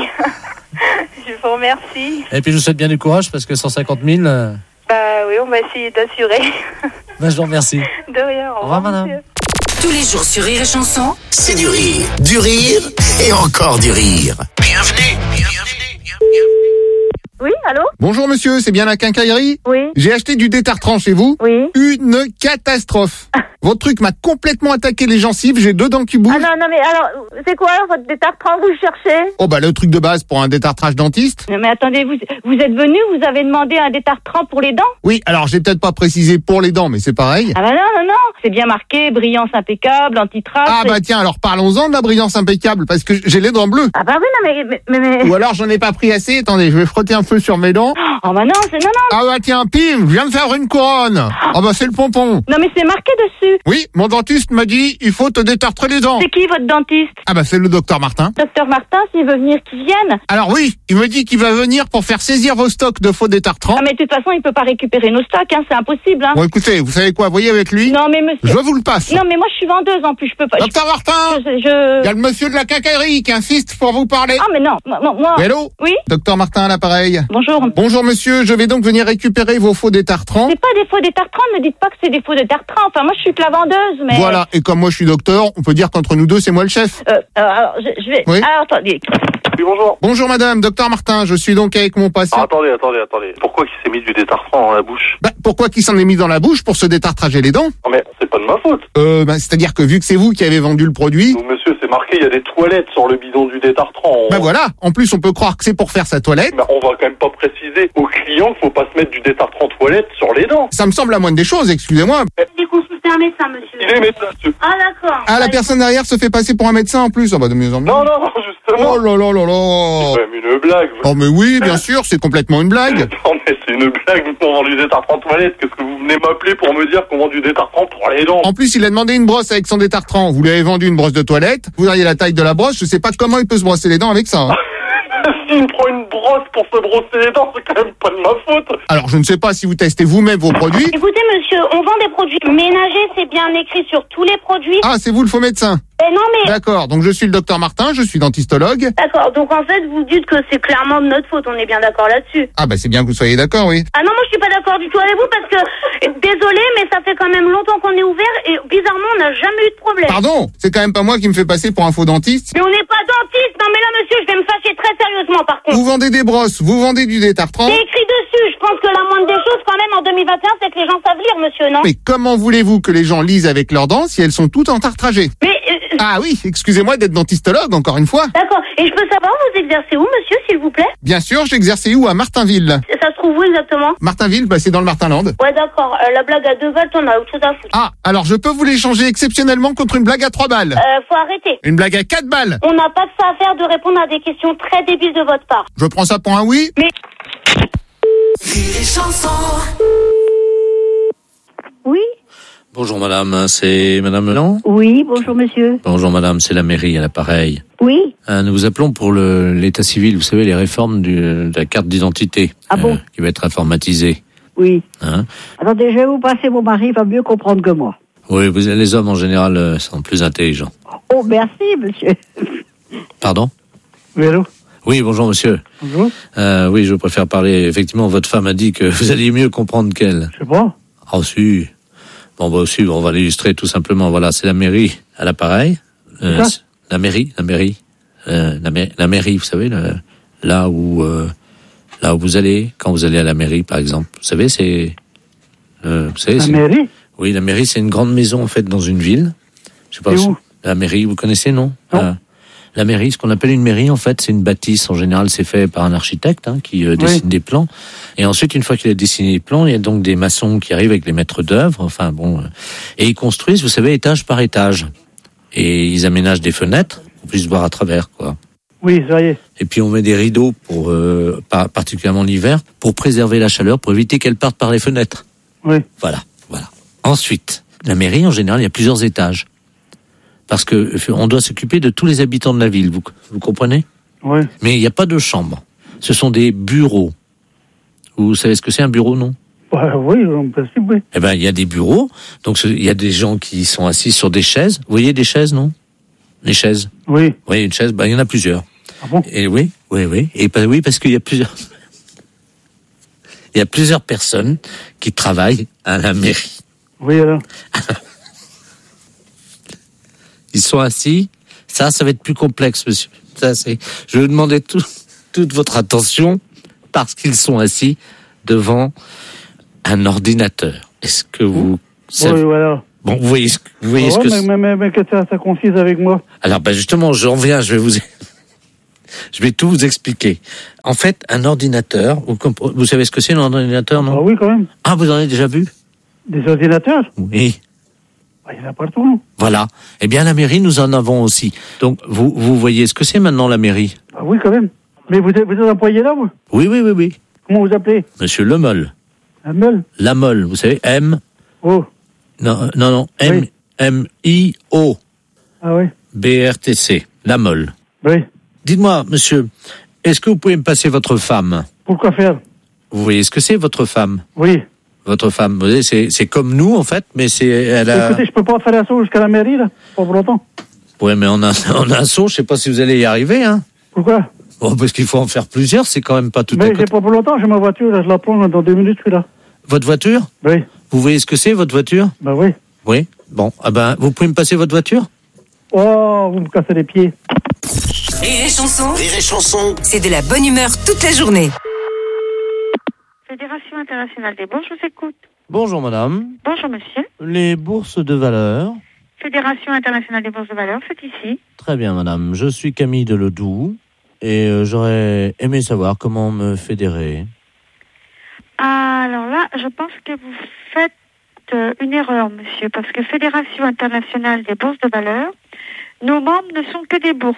Je vous remercie. Et puis, je vous souhaite bien du courage parce que cent cinquante mille... Euh... Bah oui, on va essayer d'assurer. Ben, je vous remercie. De rien. Au revoir, madame. Monsieur. Tous les jours sur Rire et Chanson, C'est du rire, du rire et encore du rire. Bienvenue, bienvenue, bienvenue. Oui, allô? Bonjour monsieur, c'est bien la quincaillerie? Oui. J'ai acheté du détartrant chez vous. Oui. Une catastrophe. Votre truc m'a complètement attaqué les gencives, j'ai deux dents qui bougent. Ah non, non, mais alors, c'est quoi votre détartrant vous cherchez? Oh bah le truc de base pour un détartrage dentiste. Non mais attendez, vous, vous êtes venu, vous avez demandé un détartrant pour les dents? Oui, alors j'ai peut-être pas précisé pour les dents, mais c'est pareil. Ah bah non, non, non, c'est bien marqué, brillance impeccable, anti-trace. Ah bah tiens, alors parlons-en de la brillance impeccable, parce que j'ai les dents bleues. Ah bah oui, non mais... mais, mais... Ou alors j'en ai pas pris assez, attendez, je vais frotter un peu sur mes dents. Oh bah non, c'est non, non. Ah bah tiens, pim, je viens de faire une couronne. Ah bah c'est le pompon. Non mais c'est marqué dessus. Oui, mon dentiste m'a dit, il faut te détartrer les dents. C'est qui votre dentiste? Ah bah c'est le docteur Martin. Docteur Martin, s'il veut venir, qu'il vienne. Alors oui, il me dit qu'il va venir pour faire saisir vos stocks de faux détartrants. Ah mais de toute façon, il peut pas récupérer nos stocks, hein, c'est impossible. Hein. Bon écoutez, vous savez quoi, voyez avec lui. Non mais monsieur... Je vous le passe. Non mais moi je suis vendeuse en plus, je peux pas... Docteur Martin, je, je... il y a le monsieur de la quincaillerie qui insiste pour vous parler. Ah mais non, moi... moi... Hello. Oui. Docteur Martin à l'appareil. Bonjour. Bonjour monsieur, je vais donc venir récupérer vos faux détartrants. C'est pas des faux détartrants, ne dites pas que c'est des faux détartrants. Enfin moi je suis que la vendeuse, mais... Voilà, et comme moi je suis docteur, on peut dire qu'entre nous deux c'est moi le chef. Euh, alors je, je vais... Oui. Ah, attendez. Oui, bonjour. Bonjour madame, docteur Martin, je suis donc avec mon patient. Ah, attendez, attendez, attendez. Pourquoi il s'est mis du détartrant dans la bouche? Bah, pourquoi qu'il s'en est mis dans la bouche pour se détartrager les dents? Non mais c'est pas de ma faute. Euh, bah, c'est-à-dire que vu que c'est vous qui avez vendu le produit... Donc, monsieur, c'est marqué, il y a des toilettes sur le bidon du détartrant. On... Bah voilà, en plus on peut croire que c'est pour faire sa toilette. Mais on va quand même pas préciser aux clients qu'il faut pas se mettre du détartrant toilette sur les dents. Ça me semble la moindre des choses, excusez-moi. J'ai consulté un médecin, monsieur. Il est médecin, monsieur. Ah d'accord. Ah, la personne derrière se fait passer pour un médecin en plus. Ah bah de mieux en mieux. Non, non, non, justement. Oh là là là là. C'est quand même une blague. Oh mais oui, bien sûr, c'est complètement une blague. Non mais c'est une blague, vous vendre du détartrant toilette. Qu'est-ce que vous venez m'appeler pour me dire qu'on vend du détartrant pour les dents? En plus, il a demandé une brosse avec son détartrant. Vous lui avez vendu une brosse de toilette. Vous auriez la taille de la brosse. Je sais pas comment il peut se brosser les dents avec ça. Hein. S'il me prend une brosse pour se brosser les dents, c'est quand même pas de ma faute. Alors, je ne sais pas si vous testez vous-même vos produits. Écoutez, monsieur, on vend des produits ménagers, c'est bien écrit sur tous les produits. Ah, c'est vous le faux médecin. Eh non, mais... D'accord, donc je suis le docteur Martin, je suis dentistologue. D'accord, donc en fait, vous dites que c'est clairement de notre faute, on est bien d'accord là-dessus. Ah bah c'est bien que vous soyez d'accord, oui. Ah non, moi je suis pas d'accord du tout avec vous parce que, désolé, mais ça fait quand même longtemps qu'on est ouvert et bizarrement, on n'a jamais eu de problème. Pardon, c'est quand même pas moi qui me fais passer pour un faux dentiste. Mais on n'est pas dentiste. Non mais là, monsieur, je vais me fâcher très sérieusement par contre. Vous vendez des brosses, vous vendez du détartrant. C'est écrit dessus, je pense que la moindre des choses quand même en deux mille vingt et un, c'est que les gens savent lire, monsieur, non? Mais comment voulez-vous que les gens lisent avec leurs dents si elles sont toutes entartragées? Mais... Euh... Ah oui, excusez-moi d'être dentistologue, encore une fois. D'accord, et je peux savoir, vous exercez où, monsieur, s'il vous plaît? Bien sûr, j'exerçais où? À Martinville. Ça se trouve où exactement? Martinville, bah c'est dans le Martinland. Ouais, d'accord, euh, la blague à deux balles, t'en as autre chose à foutre. Ah, alors je peux vous l'échanger exceptionnellement contre une blague à trois balles. Euh, faut arrêter. Une blague à quatre balles. On n'a pas que ça à faire de répondre à des questions très débiles de votre part. Je prends ça pour un oui. Mais... Rire et Chanson. Oui. Bonjour madame, c'est madame Melan? Oui, bonjour monsieur. Bonjour madame, c'est la mairie à l'appareil. Oui. Euh, nous vous appelons pour le, l'état civil, vous savez, les réformes du, de la carte d'identité. Ah bon? euh, qui va être informatisée. Oui. Hein? Attendez, je vais vous passer mon mari, il va mieux comprendre que moi. Oui, vous, les hommes en général euh, sont plus intelligents. Oh, merci monsieur. Pardon? Oui, allô? Oui, bonjour monsieur. Bonjour. Euh, oui, je préfère parler. Effectivement, votre femme a dit que vous alliez mieux comprendre qu'elle. Je sais pas. Ah, si. Bon, bah aussi, on va l'illustrer tout simplement. Voilà, c'est la mairie à l'appareil. Euh, la mairie, la mairie. Euh, la, ma- la mairie, vous savez, le, là où euh, là où vous allez, quand vous allez à la mairie, par exemple. Vous savez, c'est... Euh, vous savez, La c'est, mairie? Oui, la mairie, c'est une grande maison, en fait, dans une ville. Je sais pas. C'est où? La mairie, vous connaissez, non? Non. Euh, La mairie, ce qu'on appelle une mairie, en fait, c'est une bâtisse. En général, c'est fait par un architecte hein, qui euh, dessine oui. des plans. Et ensuite, une fois qu'il a dessiné les plans, il y a donc des maçons qui arrivent avec les maîtres d'œuvre. Enfin bon, euh, et ils construisent, vous savez, étage par étage. Et ils aménagent des fenêtres pour puisse voir à travers, quoi. Oui, ça y est. Et puis on met des rideaux pour, euh, par, particulièrement l'hiver, pour préserver la chaleur, pour éviter qu'elle parte par les fenêtres. Oui. Voilà, voilà. Ensuite, la mairie, en général, il y a plusieurs étages. Parce que on doit s'occuper de tous les habitants de la ville, vous, vous comprenez? Oui. Mais il n'y a pas de chambre. Ce sont des bureaux. Vous savez ce que c'est un bureau, non? Ouais, oui, en principe, oui. Eh ben, il y a des bureaux. Donc, il y a des gens qui sont assis sur des chaises. Vous voyez des chaises, non? Les chaises. Oui. Oui, une chaise. Ben, il y en a plusieurs. Ah bon? Et oui, oui, oui. Et ben, oui, parce qu'il y a plusieurs. Il y a plusieurs personnes qui travaillent à la mairie. Oui, alors. Ils sont assis. Ça, ça va être plus complexe, monsieur. Ça, c'est. Je vais vous demander tout, toute votre attention parce qu'ils sont assis devant un ordinateur. Est-ce que vous savez... Oui, voilà. Bon, vous voyez ce que, vous voyez Ah ce ouais, que mais, c'est. mais, mais, mais que ça, ça confise avec moi. Alors, ben justement, j'en viens, je vais vous, je vais tout vous expliquer. En fait, un ordinateur, vous, comp- vous savez ce que c'est un ordinateur, non? Ah oui, quand même. Ah, vous en avez déjà vu? Des ordinateurs? Oui. Ah, il y en a partout, non? Voilà. Eh bien, la mairie, nous en avons aussi. Donc, vous, vous voyez ce que c'est maintenant, la mairie? Ah oui, quand même. Mais vous êtes, vous êtes employé là, vous? Oui, oui, oui, oui. Comment vous appelez? Monsieur Lemol. Lemol? Lamol, vous savez, M. Oh. Non, non, non, M, Oui. M, I, O. Ah oui. B R T C. Lamol. Oui. Dites-moi, monsieur, est-ce que vous pouvez me passer votre femme? Pourquoi faire? Vous voyez ce que c'est, votre femme? Oui. Votre femme, vous voyez, c'est, c'est comme nous, en fait, mais c'est, elle a... Écoutez, je peux pas faire la sauce jusqu'à la mairie, là. Pas pour longtemps. Ouais, mais on a, on a un saut, je sais pas si vous allez y arriver, hein. Pourquoi? Bon, parce qu'il faut en faire plusieurs, c'est quand même pas tout à Mais côté. j'ai pas pour longtemps, j'ai ma voiture, là, je la prends dans deux minutes, je suis là. Votre voiture? Oui. Vous voyez ce que c'est, votre voiture? Ben oui. Oui. Bon, ah ben, vous pouvez me passer votre voiture? Oh, vous me cassez les pieds. Rire et chanson. Rire et chanson. C'est de la bonne humeur toute la journée. Fédération internationale des bourses, je vous écoute. Bonjour madame. Bonjour monsieur. Les bourses de valeur. Fédération internationale des bourses de valeur, c'est ici. Très bien madame. Je suis Camille Deledoux et euh, j'aurais aimé savoir comment me fédérer. Alors là, je pense que vous faites euh, une erreur, monsieur, parce que Fédération internationale des bourses de valeur, nos membres ne sont que des bourses.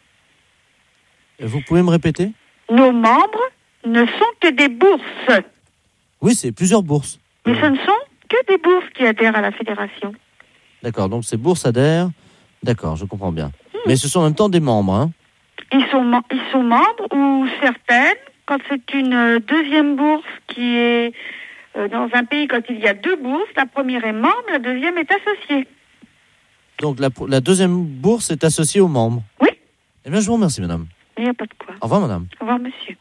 Vous pouvez me répéter? Nos membres ne sont que des bourses. Oui, c'est plusieurs bourses. Mais ce ne sont que des bourses qui adhèrent à la fédération. D'accord, donc ces bourses adhèrent. D'accord, je comprends bien. Hmm. Mais ce sont en même temps des membres, hein? Ils sont, ils sont membres ou certaines, quand c'est une deuxième bourse qui est euh, dans un pays, quand il y a deux bourses, la première est membre, la deuxième est associée. Donc la, la deuxième bourse est associée aux membres? Oui. Eh bien, je vous remercie, madame. Il n'y a pas de quoi. Au revoir, madame. Au revoir, monsieur.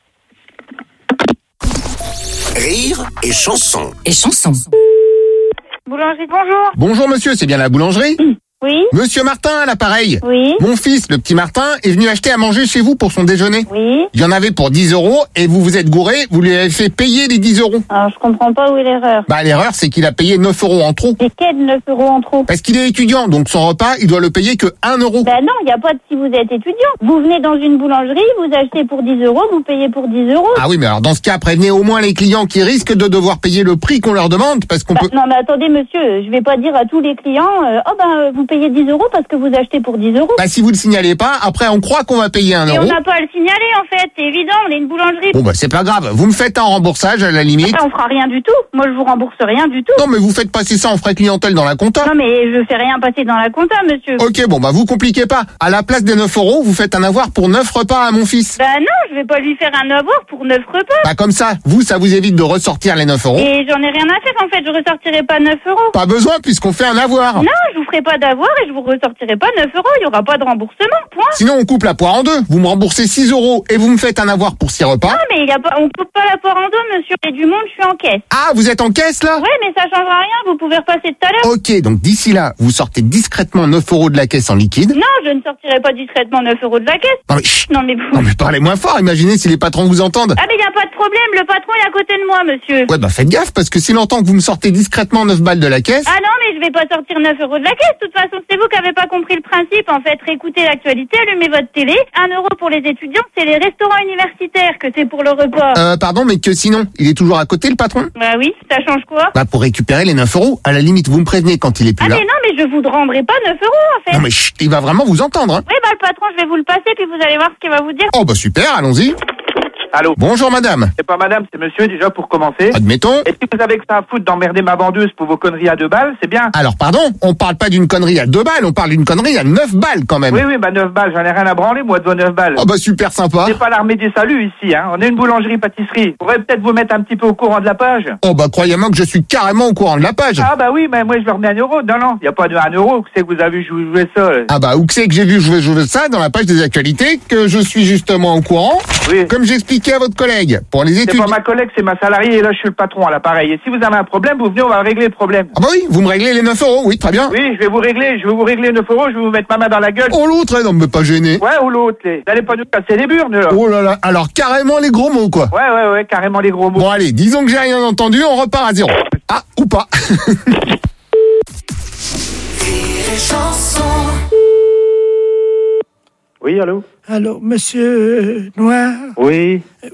Rire et chanson. Et chanson. Boulangerie, bonjour. Bonjour monsieur, c'est bien la boulangerie? Oui. Monsieur Martin à l'appareil. Oui. Mon fils, le petit Martin, est venu acheter à manger chez vous pour son déjeuner. Oui. Il y en avait pour dix euros et vous vous êtes gouré, vous lui avez fait payer les dix euros. Alors, je comprends pas où est l'erreur. Bah l'erreur, c'est qu'il a payé neuf euros en trop. Et quel neuf euros en trop? Parce qu'il est étudiant, donc son repas, il doit le payer que un euro. Ben non, il n'y a pas de si vous êtes étudiant. Vous venez dans une boulangerie, vous achetez pour dix euros, vous payez pour dix euros. Ah oui, mais alors dans ce cas, prévenez au moins les clients qui risquent de devoir payer le prix qu'on leur demande, parce qu'on Bah, peut... non, mais attendez, monsieur, je vais pas dire à tous les clients, euh, oh ben, euh, vous payez dix euros parce que vous achetez pour dix euros. Bah si vous le signalez pas, après on croit qu'on va payer un Et euro. on n'a pas à le signaler, en fait, c'est évident, on est une boulangerie. Bon bah c'est pas grave, vous me faites un remboursage à la limite. Ah, on fera rien du tout. Moi, je vous rembourse rien du tout. Non mais vous faites passer ça en frais clientèle dans la compta. Non, mais je fais rien passer dans la compta, monsieur. Ok, bon bah vous compliquez pas. À la place des neuf euros, vous faites un avoir pour neuf repas à mon fils. Bah non, je vais pas lui faire un avoir pour neuf repas. Bah comme ça, vous, ça vous évite de ressortir les neuf euros. Et j'en ai rien à faire, en fait, je ressortirai pas neuf euros. Pas besoin puisqu'on fait un avoir. Non, je vous ferai pas d'avoir et je vous ressortirai pas neuf euros, il y aura pas de remboursement, point. Sinon on coupe la poire en deux. Vous me remboursez six euros et vous me faites un avoir pour six repas. Non, mais il y a pas, on coupe pas la poire en deux, monsieur. Et du monde, je suis en caisse. Ah, vous êtes en caisse là? Ouais, mais ça changera rien, vous pouvez repasser tout à l'heure. Ok, donc d'ici là, vous sortez discrètement neuf euros de la caisse en liquide. Non, je ne sortirai pas discrètement neuf euros de la caisse. Non mais, chut. Non, mais vous... Non mais parlez moins fort, imaginez si les patrons vous entendent. Ah, mais il y a pas de problème, le patron est à côté de moi, monsieur. Ouais bah faites gaffe parce que s'il entend que vous me sortez discrètement neuf balles de la caisse... Ah non, mais je vais pas sortir neuf euros de la caisse. De toute façon, c'est vous qui avez pas compris le principe. En fait, réécoutez l'actualité, allumez votre télé. Un euro pour les étudiants, c'est les restaurants universitaires que c'est pour le repas. Euh, pardon, mais que sinon, il est toujours à côté le patron? Bah oui, ça change quoi? Bah pour récupérer les neuf euros, à la limite, vous me prévenez quand il est plus Ah là. mais non, mais je vous rendrai pas neuf euros, en fait. Non mais chut, il va vraiment vous entendre, hein. Oui, bah le patron, je vais vous le passer, puis vous allez voir ce qu'il va vous dire. Oh bah super, allons-y. Allô. Bonjour madame. C'est pas madame, c'est monsieur déjà pour commencer. Admettons. Et si vous avez que ça à foutre d'emmerder ma vendeuse pour vos conneries à deux balles, c'est bien. Alors pardon, on parle pas d'une connerie à deux balles, on parle d'une connerie à neuf balles quand même. Oui, oui, bah neuf balles, j'en ai rien à branler, moi, de vos neuf balles. Oh bah super sympa. C'est pas l'armée des saluts ici, hein. On est une boulangerie-pâtisserie. On pourrait peut-être vous mettre un petit peu au courant de la page. Oh bah croyez-moi que je suis carrément au courant de la page. Ah bah oui, mais moi je leur mets un euro. Non, non, y a pas de un euro. C'est que vous avez vu jouer ça. Là. Ah bah où que c'est que j'ai vu jouer, jouer ça dans la page des actualités, que je suis justement au courant. Oui. Comme j'expliquais à votre collègue, pour les études. C'est pas ma collègue, c'est ma salariée et là je suis le patron à l'appareil. Et si vous avez un problème, vous venez, on va régler le problème. Ah bah oui, vous me réglez les neuf euros, oui, très bien. Oui, je vais vous régler, je vais vous régler neuf euros, je vais vous mettre ma main dans la gueule. Oh l'autre, non, mais pas gêné. Ouais, ou l'autre, les. Vous allez pas nous casser les burnes, là. Oh là là, alors carrément les gros mots, quoi. Ouais, ouais, ouais, carrément les gros mots. Bon allez, disons que j'ai rien entendu, on repart à zéro. Ah, ou pas. Oui, allô? Allô, monsieur Noir? Oui.